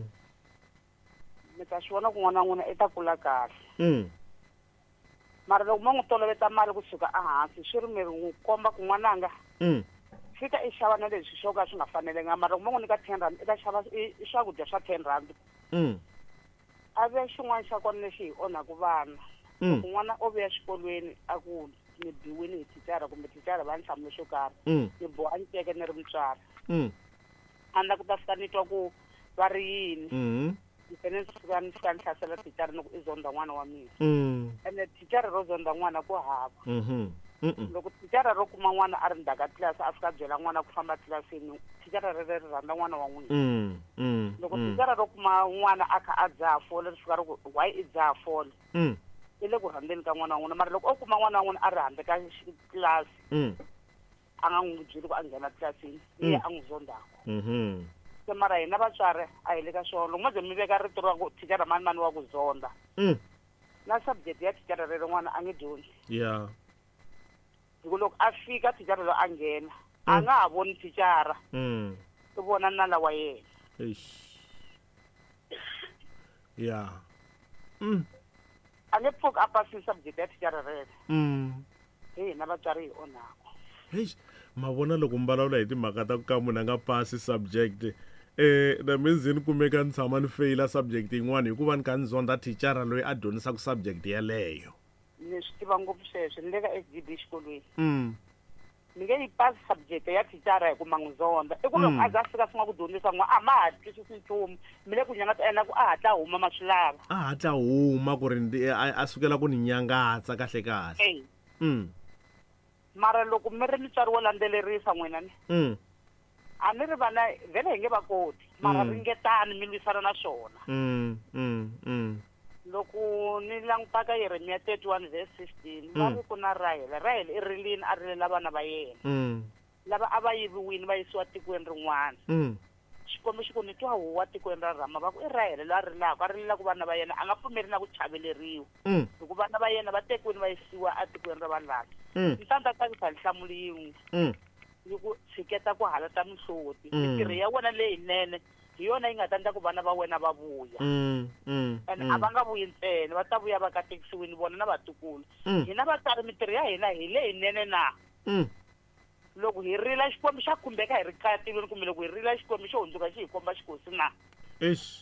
mi ta swi vona ku n'wana n'wina i ta kula kahle mm mara loko ma n'wi toloveta mali kusuka ehansi swi ri mi n'wi komba ku n'wananga mm fika i xava na leswi swo ka swi nga fanelenga mara loko ma n'wi nyika ten rand i ta xava i swakudya swa ten rand mm a ve xin'wana xa kona lexi hi onhaku vana loko n'wana o vuya xikolweni a ku ni biwini hi thicara kumbe thicara va ni hlamula xo karhi ni boha a ni teke ni ri mutswari a ni la ku ta fika ni twa ku va ri yini ni fane ni fika ni fika ni hlasela thicara ni ku i zonda n'wana wa mina ene thicara ro zonda n'wana ku hava loko thicara ro kuma n'wana a ri ndzhaka tlilasi a fika byela n'wana ku famba tlilasini thicara rere ri rhandza n'wana wa n'wina loko thicara ro kuma n'wana a kha a dzaha fole ri fika ri ku why i dzaha fole i le ku rhandzeni ka n'wana wa n'wina mara loko o kuma n'wana wa n'wina a ri handle ka tlilasi a nga n'wi byeli ku a nghena tlilasini iye a n'wi zondaku se mara hina vatswari a hi le ka swona loko mo ze mi veka rito ra ku thicara mani mani wa ku zonda na subject ya thicara rere n'wana a nge dyondzi yeah hikuva loko a fika thicara lo a nghena a nga ha voni thicara i vona nala wa yena yeah a nge pfuki a pasini subject ya thicara rere hi hina vatswari hi onhako hey ma vona loko mi vulavula hi timhaka ta ku ka munhu a nga pasi subject eh na menzini kumeka ni tshama ni faila subject yin'wana hikuva ni kha ni zonda thicara loyi a dyondzisaka subject yeleyo ni swi tiva ngopfu sweswo ni le ka S G B xikolweni mm ni nge yi pasi subject ya thicara hi ku ma n'wi zonda i ku loko a za fika swi nga ku dyondzisa n'wana a ma ha twisisi nchumu mi le ku nyangata ena ku a hatla huma ma swi lava a hatla huma ku ri a sukela ku ni nyangatsa kahle kahle mm mara loko mi ri mutswari wo landzelerisa n'wina ni mm a ni ri vana vhele hi nge va koti mara ringetani mi lwisana na swona mm mm mm loko ni langutaka Yeremiya thirty-one verse fifteen va ri ku na Rahele Rahele i rilini a rilela vana va yena lava a va yiviwini va yisiwa tikweni rin'wana xikombo xi ku ni twa huwa tikweni ra Rama va ku i Rahele loyi a rilaka a rilela ku vana va yena a nga pfumeli na ku chaveleriwa hikuva vana va yena va tekiwini va yisiwa a tikweni ra valala ni ta ta tsakisa nhlamulo yin'we yi ku tshiketa ku halata mihloti mitirho ya wena leyinene hi yona yi nga ta endla ku vana va wena va vuya ene a va nga vuyi ntsena va ta vuya va katekisiwini vona na vatukulu hina vatswari mitirho ya hina hi leyinene na loko hi rila xikwembu xa khumbeka hi ri kaya tilweni kumbe loko hi rila xikwembu xo hundzuka xi hi komba xikosi na Eish.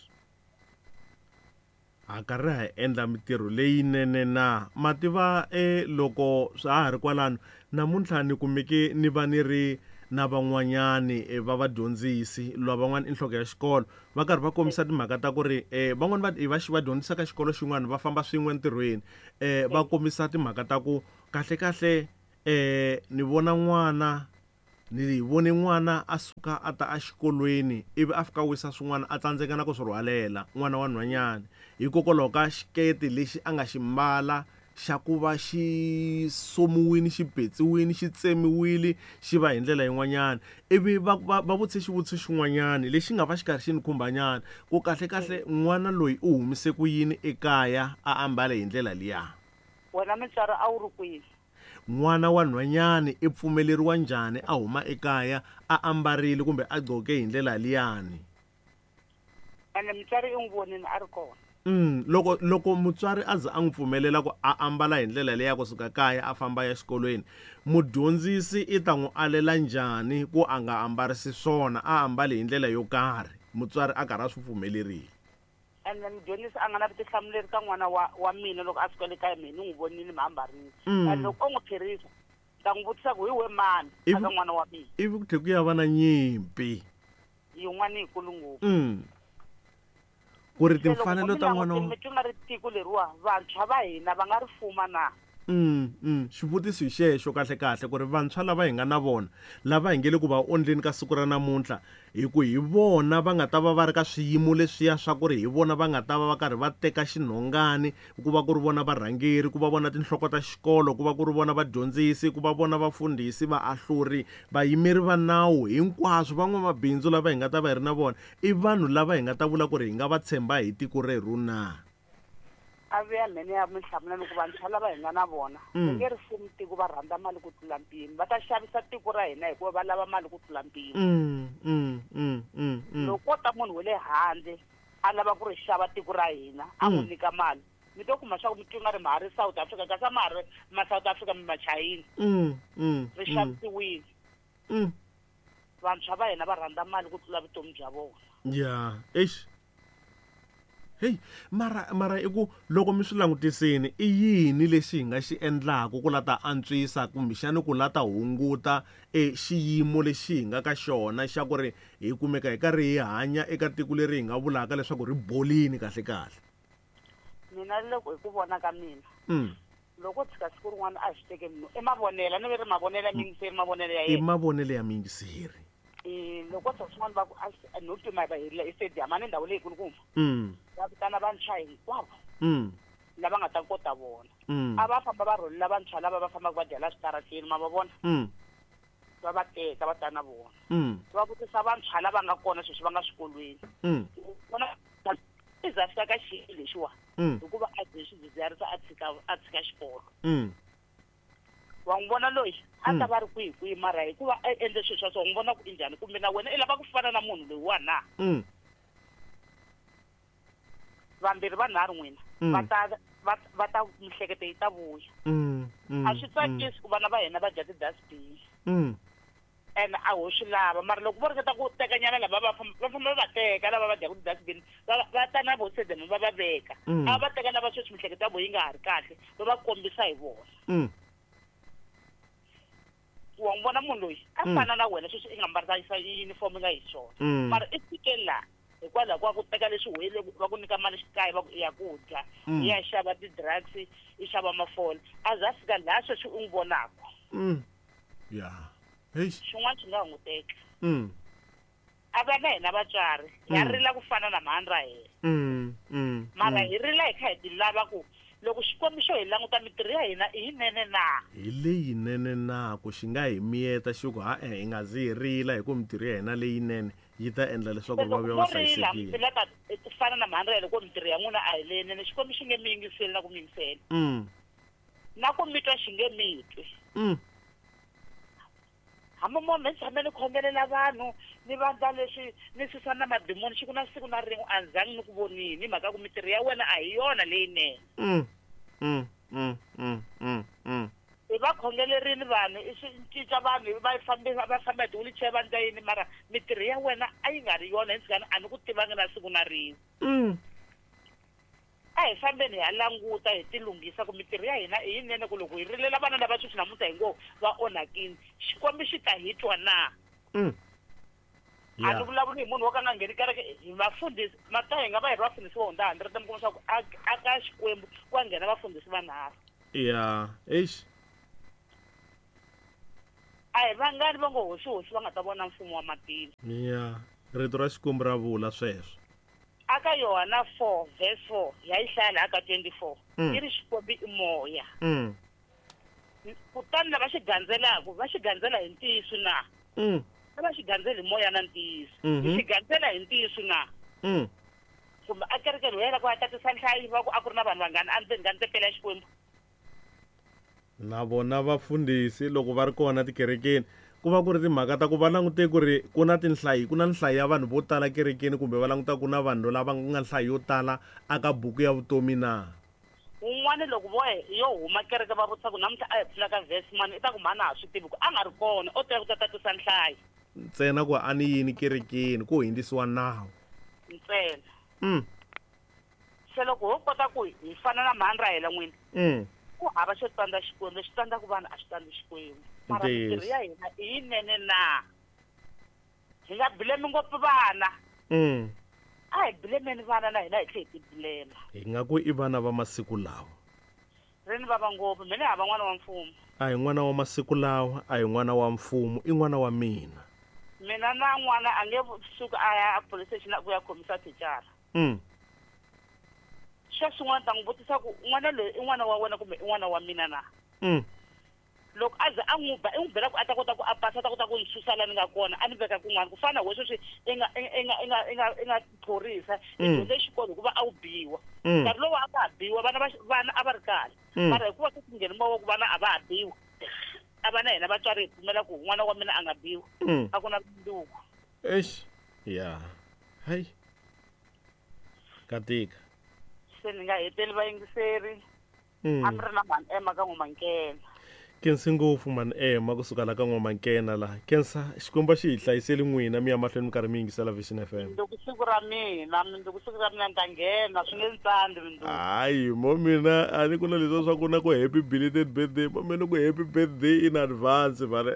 A karhi ha endla mitirho leyinene na mativa e loko swa ha ri kwalano namuntlha ni kumeke ni va ni ri na van'wanyani va vadyondzisi lwa van'wana inhloko ya xikolo va karhi va kombisa timhaka ta ku ri eh van'wana va va va dyondzisa ka xikolo xin'wana va famba swin'we ntirhweni eh va kombisa timhaka ta ku kahle kahle eh ni vona n'wana ni vone n'wana a suka a ta exikolweni ivi a fika wisa swin'wana a tsandzeka na ku swi rhwalela n'wana wa nhwanyana hikokwalaho ka xiketi lexi a nga xi mbala xa ku va xi somiwini xi petsiwini xi tsemiwile xi va hi ndlela yin'wanyana ivi va va vutise xivutiso xin'wanyana lexi nga va xi karhi xi ni khumbanyana ku kahle kahle n'wana loyi u humise ku yini ekaya a ambale hi ndlela liya wena mutswari a wu ri kwihi n'wana wa nhwanyani i pfumeleriwa njhani a huma ekaya a ambarile kumbe a gqoke hi ndlela liyani ene mutswari i n'wi vonini a ri kona Mm, loko loko mutswari a za a n'wi pfumelela ku a ambala hi ndlela leya kusuka kaya a famba ya xikolweni mudyondzisi i ta n'wi alela njhani ku a nga ambarisi swona a ambale hi ndlela yo karhi mutswari a karhi a swi pfumelerile ene mudyondzisi a nga na vutihlamuleri ka n'wana wa wa mina loko a suka le kaya mina ni n'wi vonini mi ambarile ene loko o n'wi tlherisa ta n'wi vutisa ku hi we mani aka n'wana wa mina ivi ku tlhe ku ya va na nyimpi yin'wana yikulu ngopfu mm. ku ri timfanelo ta n'wana mi nga ri tiko leriwa vantshwa va hina va nga ri fuma na Mm, mm. Xivutiso hi xexo kahle kahle ku ri vantshwa lava hi nga na vona lava hi nge le ku va ondleni ka siku ra namuntlha hi ku hi vona va nga ta va va ri ka swiyimo leswiya swa ku ri hi vona va nga ta va va karhi va teka xinhongani ku va ku ri vona varhangeri ku va vona tinhloko ta xikolo ku va ku ri vona vadyondzisi ku va vona vafundhisi vaahluri vayimeri va nawu hinkwaswo van'wamabindzu lava hi nga ta va hi ri na vona i vanhu lava hi nga ta vula ku ri hi nga va tshemba hi tiko reru na a vuya mhene ya minhlamulelo ku vantshwa lava hi nga na vona va nge ri fumu tiko va rhandza mali ku tlula mpimo va ta xavisa tiko ra hina hikuva va lava mali ku tlula mpimo loko ko ta munhu wa le handle a lava ku ri xava tiko ra hina a n'wi nyika mali mi to kuma swa ku mi nga ri ma ri South Africa kasi ma ri ma South Africa mi machayina ri xavisiwile vantshwa va hina va rhandza mali ku tlula vutomi bya vona ya eish hey mara mara iku loko mi swi langutisini i yini lexi hi nga xi endlaku ku lata antswisa kumbexani ku lata hunguta e xiyimo lexi hi nga ka xona xa ku ri hi kumeka hi karhi hi hanya eka tiko leri hi nga vulaka leswaku ri bolini kahle kahle mina loko hi ku vona ka mina mm. loko tshika siku rin'wana a xi teke munhu i mavonela ni ve ri mavonela ya mingiseri mavonelo ya i yena mavonelo ya mingiseri loko tshika swin'wana va ku no tima va hirile estadium a ni ndhawu leyi kulukumba mm. va vitana vantshwa hinkwavo mm. lava nga ta kota vona mm. a va famba va rholi lavantshwa lava va fambaka va dyela switarateni ma va vona mm. va va teka va ta na vona mm. va vutisa vantshwa lava nga kona sweswi va nga swikolweni mm. vona i za fika ka xiyimo lexiwa mm. hikuva a dye swidzidziharisi a tshika a tshika xikolo mm. wa n'wi vona loyi a ta va ri kwihi kwihi mara hikuva a endle swilo swa so wa n'wi vona ku i njhani kumbe na wena i lava ku fana na munhu loyiwa na mm. vambirhi vanharhu n'wina va ta va ta mihleketo yi ta vuya a swi tsakisi ku vana va hina va dya ti-dustbin and a ho swi lava mara loko vo ringeta ku tekanyana lava va va famba va teka lava va dyaku ti-dustbin va ta na vosedema va va veka a va teka lava sweswi mihleketo ya vo yi nga ha ri kahle va va kombisa hi vona wa n'wi vona munhu loyi a fana na wena sweswi i nga mbarisanyisa yunifomo yi nga hi swona mara i fikeni laha hikwalaho ka ku teka leswi wele va ku nyika mali xikaya va ya ku dya i ya xava ti-drugs i xava mafole a za fika laha sweswi u n'wi vonaka ya xin'wana xi nga hunguteka a va na hina vatswari hi rila ku fana na mhani ra hina mara hi rila hi kha hi ti lava ku loko xikwembu xo hi languta mitirho ya hina i yinene na hi leyinene na ku xi nga hi miyeta xi ku ha-e hi nga zi hi rila hi ku mitirho ya hina leyinene yi ta endla leswaku va va va hlayisekile loko ku fana na mhani ra hina ku mitirho ya n'wina a hi leyinene xikwembu xi nge mi yingiseli na ku mi yingisela na ku mitwa xi nge mitwi hambi mo mi tshame ni khongelela vanhu ni vandla leswi ni susa na madimoni xi ku na siku na rin'we a ndzangi ni ku vonini hi mhaka ku mitirho ya wena a hi yona leyinene i va khongelerini vanhu i swi cinca vanhu va fambisa va famba hi wheelchair va ndla yini mara mitirho ya wena a yi nga ri yona hi ndzikani a ni ku tivangi na siku na rin'we mm a hi fambeni hi ya languta hi ti lunghisa ku mitirho ya hina i yinene ku loko hi rilela vana lava sweswi namuntlha hi ngo va onhakini xikwembu xi ta hi twa na mm a ni vulavuli hi munhu wo ka nga ngheni kereke hi vafundhisi mata hi nga va hi ri vafundhisi vo hundza hundred mi kuma swa ku aka xikwembu ku va nghena vafundhisi vanharhu ya eish a hi vangani va ngo hoxihoxi va nga ta vona mfumo wa matilo ya rito ra xikwembu ra vula sweswo aka Yohana four verse four ya yi hlaya laha ka twenty-four Mm. yi ri xikwembu i moya mm kutani lava xi gandzelaku va xi gandzela hi ntiyiso na mm a va xi gandzeli hi moya na ntiyiso Mhm. hi xi gandzela hi ntiyiso na mm kumbe a kerekeni hela ku va tatisa nhlayi va ku a ku ri na vanhu vangani a ndzeni ka ntekelo ya xikwembu na vona vafundhisi loko va ri kona tikerekeni ku va ku ri timhaka ta ku va langute ku ri ku na tinhlayi ku na nhlayo ya vanhu vo tala kerekeni kumbe va languta ku na vanhu lava nga nhlayo yo tala aka buku ya vutomi na un'wana loko vo yo huma kereke va vutisa ku namuntlha a hi pfula ka vhesi mani i ta ku mani a ha swi tivi ku a nga ri kona o teka ku ta tatisa nhlayi ntsena ku a ni yini kerekeni ku hindzisiwa nawu ntsena mm se loko ho kota ku hi fana na mhani ra hela n'wini mm ku hava xo tsandza xikwembu lexi tsandzaka vanhu a xi tsandzi xikwembu mara Ntiyiso. mitirho ya hina i yinene na hi nga bilemi ngopfu vana mm a hi bilemeni vana na hina hi tlhe hi ti bilema hi nga ku i vana va masiku lawa ri ni vava ngopfu mina hava n'wana wa mfumo a hi n'wana wa masiku lawa a hi n'wana wa mfumo i n'wana wa mina mina na n'wana a nge suka a ya a police station a ku ya khomisa thicara mm sweswi n'wana ta n'wi vutisa ku n'wana loyi i n'wana wa wena kumbe i n'wana wa mina na mm loko a ze a n'wi ba i n'wi bela ku a ta kota ku a pasa a ta kota ku ni susa la ni nga kona a ni veka kun'wana ku fana na we sweswi i nga i nga i nga i nga i nga tlhorisa i Mm. dyondze xikolo hikuva a wu biwa Mm. nkarhi lowu a nga ha biwa vana va vana a va ri kahle Mm. mara hikuva ku ngheni mowa ku vana a va ha biwa a va na hina vatswari hi pfumela ku n'wana wa mina a nga biwa mm a ku na vunduku eish ya hayi ka tika se ni nga heteli vayingiseri mm a mi ri na mani ema ka n'wamankena kensi ngopfu mani ema kusuka la ka n'wamankena laha kensa xikwembu xi hi hlayiseli n'wina mi ya mahlweni mi karhi mi yingisela Vision F M mindzuku siku ra mina mindzuku siku ra mina ni ta nghena swi nge ni tsandzi mindzuku hayi mo mina a ni ku na leswiya swa ku na ku happy belated birthday mo mina ku happy birthday in advance mani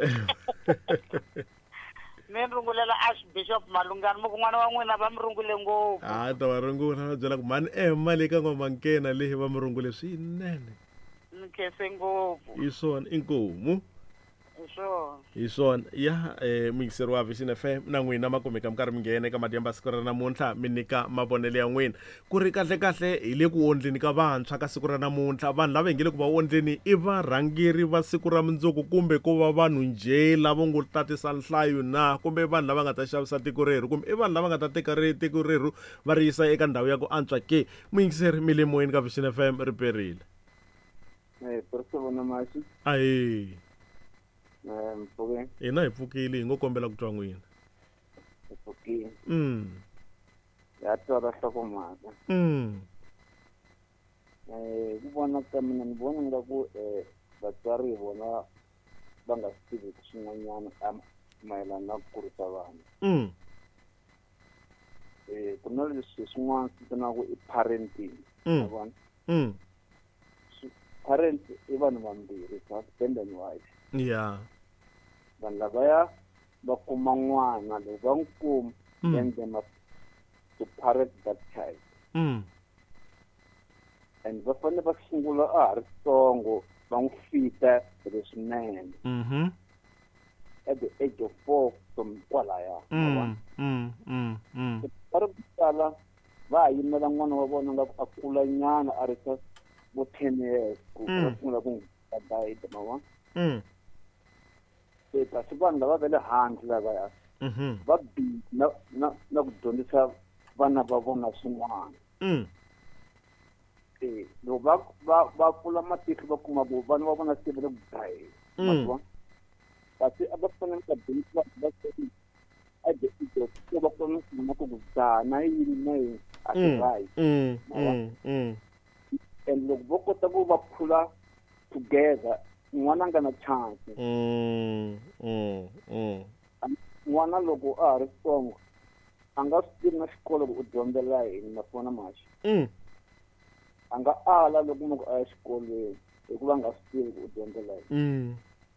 ni rungulela archbishop malungani mo ku n'wana wa n'wina va mi rungule ngopfu a ta va rungula na byela ku mani ema le ka n'wamankena leyi va mi rungule swinene ni khese ngopfu hi swona inkomu hi swona hi swona ya eh muyingiseri wa Vision F M na n'wina ma kumeka mi karhi mi nghena eka madyamba siku ra namuntlha mi nyika mavonelo ya n'wina ku ri kahle kahle hi le ku ondleni ka vantshwa ka siku ra namuntlha vanhu lava hi nge le ku va ondleni i varhangeri va siku ra mundzuku kumbe ku va vanhu njhe lava ngo tatisa nhlayo na kumbe vanhu lava nga ta xavisa tiko reru kumbe i vanhu lava nga ta teka ri tiko reru va ri yisa eka ndhawu ya ku antswa ke muyingiseri mi le moyeni ka Vision F M ri perile Eh, perso bona mashi. ahe Eh, mpoke, hina hi pfukile hi ngo kombela ku twa n'wina mpoke. mm Ya tsara hloko mhaka. mm Eh, ku vona ka mina ni vona nga ku eh vatswari vona va nga swi tivi swin'wanyana am- mayelana na ku kurisa vana. mm Eh, ku na leswi swin'wana swi vitanaku i parenting. Mm. Ma vona? mm Parents i vanhu vambirhi, husband and wife. ya Vanhu lavaya va kuma n'wana loko va n'wi kuma Mm. then they must to parent that child. mm And va fanele va sungula a ha ri tsongo va n'wi fita leswinene mhm at the age of four from kwalaya. Ma vona? mm mm mm Va ri ku tala va ha yimela n'wana wa vona nga a kula nyana a ri ka vo ten years ku Mm. va sungula ku n'wi guide, ma vona? mm Se kasi vanhu lava va le handle lavaya mhm va bi na na na ku dyondzisa vana va vona swin'wana. mm Eh, loko va va va pfula matihlo va kuma ku vana va vona se va le ku dlayeni, ma Mm. vona? Kasi a va fanele va dyondzisa va a the age of four va kona ku kuma ku ku dzaha na yini na yini a swi mm right. mm mm mm And loko vo kota ku va phula together n'wana nga na chance mm mm mm n'wana loko a ha ri ntsongo a nga swi tivi na xikolo ku u dyondzela yini naswona maxi mm a nga ala loko munhu a ya xikolweni hikuva a nga swi tivi ku u dyondzela yini mm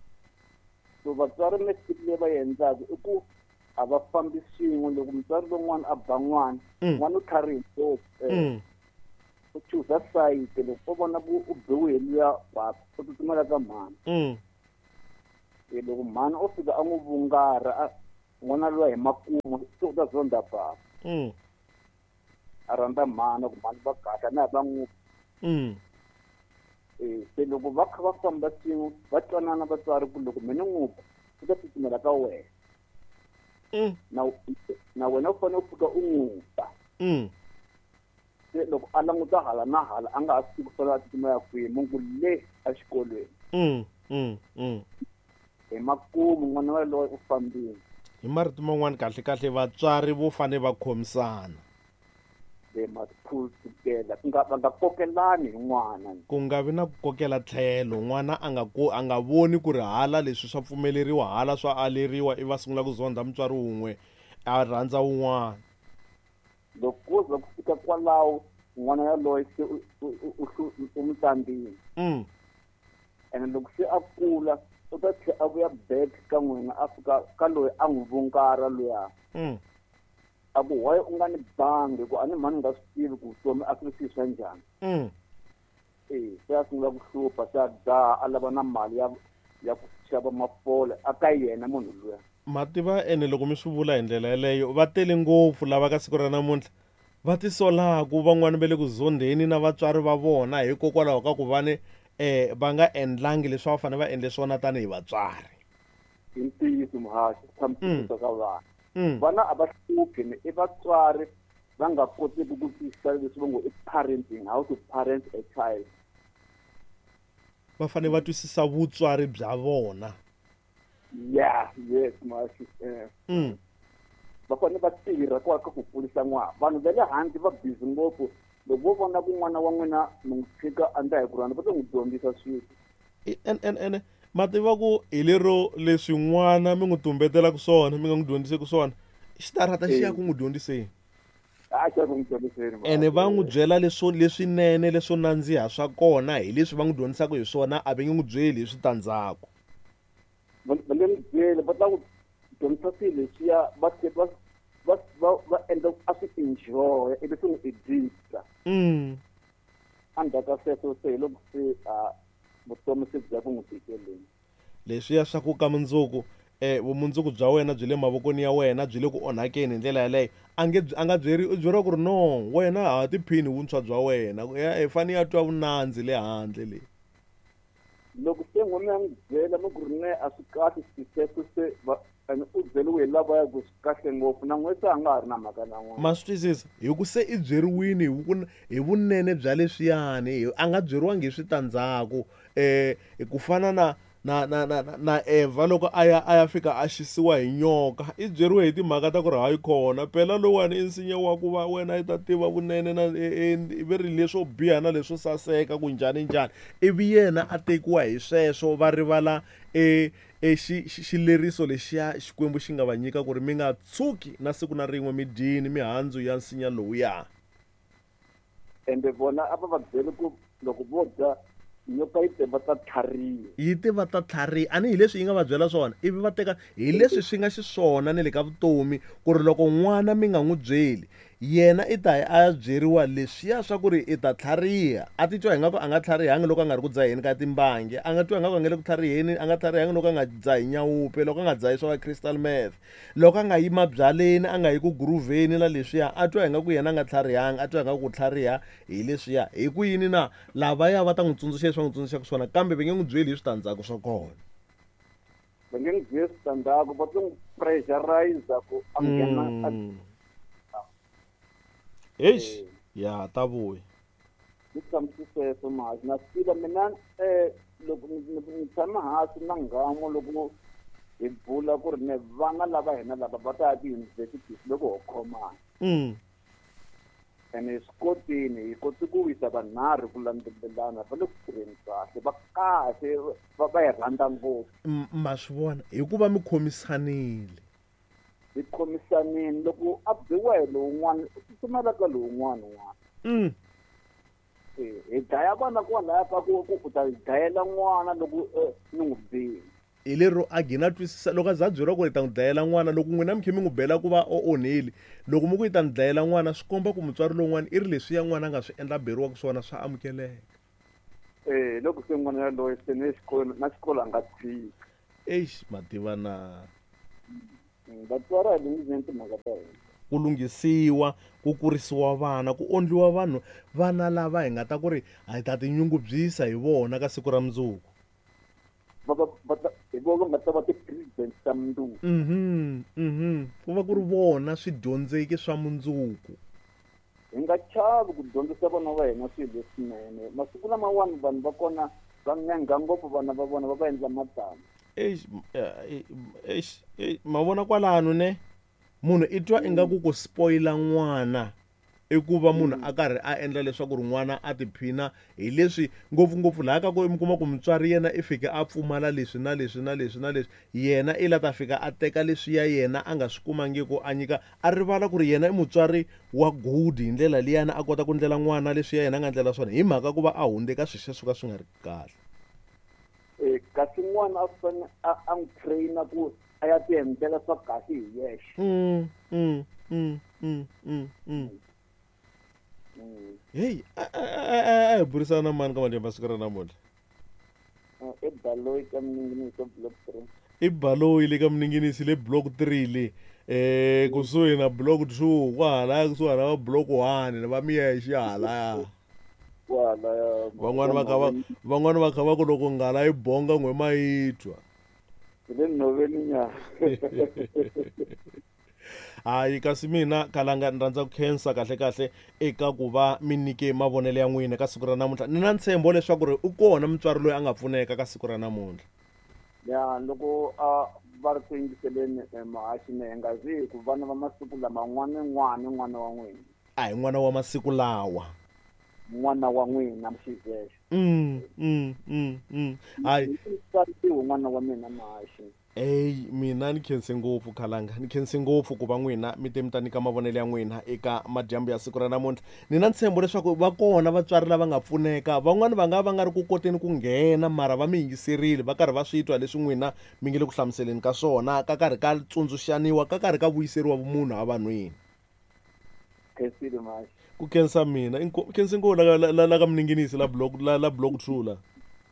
so vatswari mistake leyi va yi endlaka i ku a va fambi swin'we loko mutswari lowun'wana a ba n'wana n'wana u tlhari hi mm u chuza sayiti loko u vona ku u biwe hi luya papa u tsutsumela ka mhani mm loko mhani o fika a n'wi vungara a n'wana luya hi makumu se u ta zonda papa mm a rhandza mhani ku mhani va kahle na va n'wi mm eh se loko va kha va famba swin'we va twanana vatswari ku loko mina n'wi u ta tsutsumela ka wena mm na na wena u fanele u fika u n'wi ta mm se loko a languta hala na hala a nga ha swi tivi ku fana a tsutsumela kwihi mungu le exikolweni mm mm mm hi makumu n'wana wa loyi u fambile hi marito man'wana kahle kahle vatswari vo fane va khomisana they must pull together ku nga va nga kokelani hi n'wana ku nga vi na ku kokela tlhelo n'wana a nga ko a nga voni ku ri hala leswi swa pfumeleriwa hala swa aleriwa i va sungula ku zonda mutswari wun'we a rhandza wun'wana loko ku za ku fika kwalaho n'wana yaloye se u n'wi tlambile mm ene loko se a kula u ta tlhela a vuya back ka n'wina a fika ka loyi a n'wi vungara luya mm a ku why u nga ni bangi ku a ni mhani nga swi tivi ku vutomi a swi swi swa njhani mm eh se a sungula ku hlupha se a dzaha a lava na mali ya ya ku xava mafole a ka yena munhu luya mativa ene loko mi swi vula hi ndlela yeleyo va tele ngopfu lava ka siku ra namuntlha va tisolaku van'wani va le ku zondeni na vatswari va vona hikokwalaho ka ku vane eh va nga endlangi leswi va fanele va endle swona tanihi vatswari hi ntiyiso muhaxi tshamisisa ka vana mm vana a va hluphi ni i vatswari va nga kotiki ku twisisa leswi va ngo i parenting how to parent a child va fane va twisisa vutswari bya vona yeah yes muhaxi eh mm va fanele va tirha kwa ka ku kurisa n'wana vanhu va le handle va busy ngopfu loko vo vona ku n'wana wa n'wina mi n'wi tshika andla hi kurhana va ta n'wi dyondzisa swilo en en en mativa ku hi lero leswi n'wana mi n'wi tumbetelaka swona mi nga n'wi dyondziseki swona xitarata xi ya ku n'wi dyondziseni a xa ku n'wi dyondziseni ene va n'wi byela leswo leswinene leswo nandziha swa kona hi leswi va n'wi dyondzisaka hi swona a va nge n'wi byeli hi switandzhaku va le n'wi byeli va ta ku dyondzisa swilo leswiya va va va va va endla a swi enjoy ivi swi n'wi edisa mm endzhaku ka sweswo se hi loko se a vutomi se bya ku n'wi tikeleni leswiya swa ku ka mundzuku eh vumundzuku bya wena byi le mavokweni ya wena byi le ku onhakeni hi ndlela yaleyo a nge a nga byeri u byeriwa ku ri no wena ha tiphini vuntshwa bya wena hi fane ya twa vunandzi le handle leyi loko se n'wina ya n'wi byela mi ku ri ne a swi kahle sweswo se ene u byeriwe hi lavaya ku swi kahle ngopfu na n'we se a nga ha ri na mhaka na n'wana ma swi twisisa hi ku se i byeriwini hi hi vunene bya leswiyani a nga byeriwangi hi switandzhaku eh ku fana na na na na na Eva loko a ya a ya fika a xisiwa hi nyoka i byeriwe hi timhaka ta ku ri hayi khona phela lowani i nsinya wa ku va wena i ta tiva vunene na ivi ri leswo biha na leswo saseka ku njhani njhani ivi yena a tekiwa hi sweswo va rivala e e xileriso lexiya xikwembu xi nga va nyika ku ri mi nga tshuki na siku na rin'we mi dyini mihandzu ya nsinya lowuya ende vona a va va byeli ku loko vo dya nyoka yi te va ta tlhariha yi te va ta tlhariha ani hi leswi yi nga va byela swona ivi va teka hi leswi swi nga xiswona na le ka vutomi ku ri loko n'wana mi nga n'wi byeli yena i ta a ya byeriwa leswiya swa ku ri i ta tlhariha a titwa ingaku a nga tlharihangi loko a nga ri ku dzaheni ka timbangi a nga twa ingaku a nga le ku tlhariheni a nga tlharihangi loko a nga dzahi nyawupe loko a nga dzahi swa crystal meth loko a nga yi mabyaleni a nga yi ku grooveni na leswiya a twa ingaku yena a nga tlharihangi a twa ingaku ku tlhariha hi leswiya hi ku yini na lavaya va ta n'wi tsundzuxa leswi va n'wi tsundzuxaka swona kambe va nge n'wi byeli hi switandzhaku swa kona va nge n'wi byeli switandzhaku va ta n'wi pressurize ku a nghena eish ya ta vuya ni tshamisi sweswo mhasi na swi tiva mina um loko ni tshama hansi na nghamu loko hi bula ku ri ne vana lava hina lava va ta ya tiyunivhesiti loko ho khomana ene swi kotini hi koti ku wisa vanharhu ku landzelelana va le ku tirheni kahle va kahle va va hi rhandza ngopfu. Ma swi vona hikuva mi khomisanile. Hi khomisanile loko a biwa hi lowun'wana u tsutsumela ka lowun'wana n'wana. Hi dlaya vana kwalaya ka ku u ta dlayela n'wana loko ni n'wi bile. Hi lero a gina twisisa loko a za byeriwa ku ri ta n'wi dlayela n'wana loko n'wina mi khe mi n'wi bela ku va o onheli loko mi ku yi ta n'wi dlayela n'wana swi komba ku mutswari lowun'wana i ri leswiya n'wana a nga swi endla beriwaka swona swa amukeleka. Eh loko se n'wana yaloye se ne xikolo na xikolo a nga tshiki. Eish mativa na vatswari a hi lunghisiweni timhaka ta hina. Ku lunghisiwa ku kurisiwa vana ku ondliwa vanhu vana lava hi nga ta ku ri hi ta tinyungubyisa hi vona ka siku ra mundzuku. Va va va hi vona va ta va ti-president ta mundzuku. Mhm mhm ku va ku ri vona swidyondzeki swa mundzuku. Hi nga chavi ku dyondzisa vana va hina swilo leswinene masiku lamawani vanhu va kona va ngenga ngopfu vana va vona va va endla matama. Eish eish ma vona kwalano ne munhu i twa ingaku ku spoila n'wana i ku va munhu a karhi a endla leswaku ri n'wana a tiphina hi leswi ngopfungopfu laha ka ku mi kuma ku mutswari yena i fike a pfumala leswi na leswi na leswi na leswi yena i la ta fika a teka leswi ya yena a nga swi kumangiki a nyika a rivala ku ri yena i mutswari wa good hi ndlela liyana a kota ku ndlela n'wana leswi ya yena a nga ndlela swona hi mhaka ku va a hundze ka swilo swo ka swi nga ri kahle. Kasi n'wana a fanele a n'wi traina ku a ya ti endlela swa kahle hi yexe. Mm mm mm mm mm mm hey a hi burisana na mani ka Matimba siku ra namuntlha. I Baloyi ka Mninginisi block three. I Baloyi le ka Mninginisi le block three le eh kusuhi na block two kwahala kusuhi na block one va miya hi xihala. Van'wani va kha va van'wani va kha va ku loko nghala yi bonga n'wema yi twa. Le noveni nya. Hayi kasi mina Khalanga ni rhandza ku khensa kahle kahle eka ku va mi nyike mavonelo ya n'wina ka siku ra namuntlha ni na ntshembo leswaku ri u kona mutswari loyi a nga pfuneka ka siku ra namuntlha. Ya loko a va ri ku yingiseleni mahaxi ne nga zi ku vana va masiku lama n'wana n'wana n'wana wa n'wina. A hi n'wana wa masiku lawa. N'wana wa n'wina mxizeshe. Mm mm mm mm hayi n'wana wa mina mahaxi. Hey mina ni khense ngopfu Khalanga ni khense ngopfu ku va n'wina mi te mi ta nyika mavonelo ya n'wina eka madyambu ya siku ra namuntlha ni na ntshembo leswaku va kona vatswari lava nga pfuneka van'wani va nga va nga ri ku koteni ku nghena mara va mi yingiserile va karhi va swi twa leswi n'wina mi nge le ku hlamuseleni ka swona ka karhi ka tsundzuxaniwa ka karhi ka vuyiseriwa vumunhu a vanhwini. Khensile mahaxi. Ku khensa mina khense ngopfu la la ka Mninginisi la block la la block two la.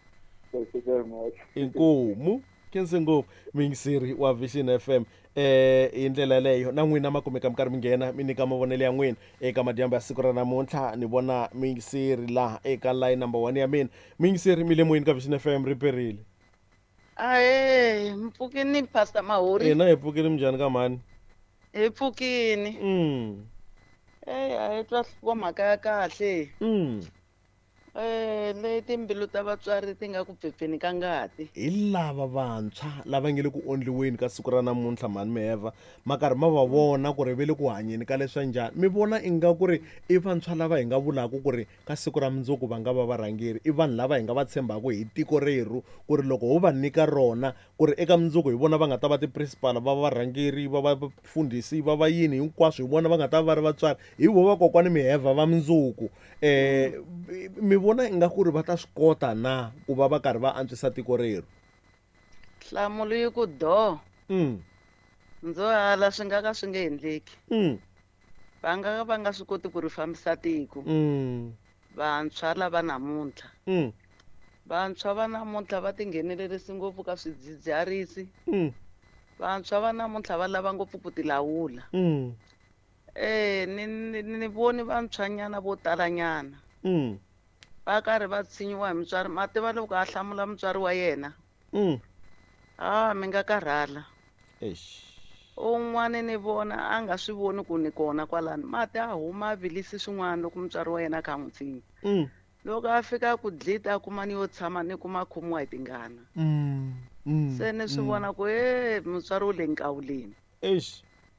Inkomu khense ngopfu mingisiri wa Vision F M eh hi ndlela leyo na n'wina ma kumeka mi karhi mi nghena mi nyika mavonelo ya n'wina eka madyambu ya siku ra namuntlha ni vona mingisiri laha eka line number one ya mina mingisiri mi le moyeni ka Vision F M riperile. Ahe mpfukini Pastor Mahori. Ina hi pfukini minjhani ka mani? Hi pfukini. Mm. Eh a hi twa wa mhaka ya kahle. Mm. Eh le timbilu ta vatswari ti nga ku pfepfeni ka ngati. Hi lava vantshwa lava nge le ku ondliweni ka siku ra namuntlha mani miheva ma karhi ma va vona ku ri ve le ku hanyeni ka leswa njhani mi vona inga ku ri i vantshwa lava hi nga vulaka ku ri ka siku ra mundzuku va nga va varhangeri i vanhu lava hi nga va tshembaka hi tiko reru ku ri loko ho va nyika rona ku ri eka mundzuku hi vona va nga ta va ti-principal va va varhangeri va va vafundhisi va va yini hinkwaswo hi vona va nga ta va ri vatswari hi vo vakokwani miheva va mundzuku eh mi vona inga ku ri va ta swi kota na ku va va karhi va antswisa tiko reru. Nhlamulo yi ku do mm. ndzo hala swi nga ka swi nge endleki mm. va nga va nga swi koti ku ri fambisa tiko mm. vantshwa lava namuntlha mm. vantshwa va namuntlha va tinghenelerisi ngopfu ka swidzidziharisi mm. vantshwa va namuntlha va lava ngopfu ku tilawula mm. eh ni ni, ni voni vantshwanyana vo talanyana mm. va karhi va tshinyiwa hi mutswari mativa loko a hlamula mutswari wa yena mm. ah mi nga karhala. Eish. Un'wana ni vona a nga swi voni ku ni kona kwalani mati a huma vilisi swin'wana loko mutswari wa yena a kha n'wi tshinya mm. loko a fika ku dlita a kuma ni yo tshama ni kuma khomiwa hi tingana mm. mm. se ni swi mm. vona ku e mutswari u le nkawuleni. Eish.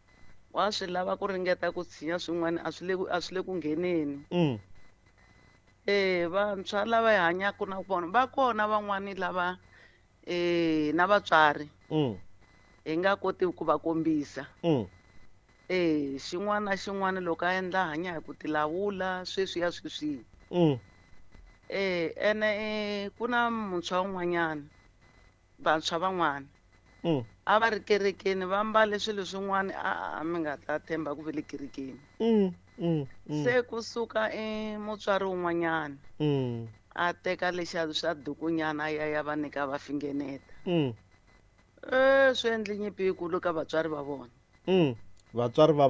wa swi lava ku ringeta ku tshinya swin'wana a swi le a swi le ku ngheneni mm eh vantshwa lava hi hanyaka na vona va kona van'wani lava eh na vatswari mm hi nga koti ku va kombisa mm eh xin'wana na xin'wana loko a endla hanya hi ku tilawula sweswi ya sweswi mm eh ene eh, ku na muntshwa un'wanyana vantshwa van'wana mm a va ri kerekeni va mbale swilo swin'wana a a mi nga ta themba ku ve le kerekeni mm mm mm se kusuka emutswari wun'wanyana mm a teka lexa swa dukunyana ya ya va nyika va fingeneta mm eh swi endle nyimpi yikulu ka vatswari va vona mm vatswari va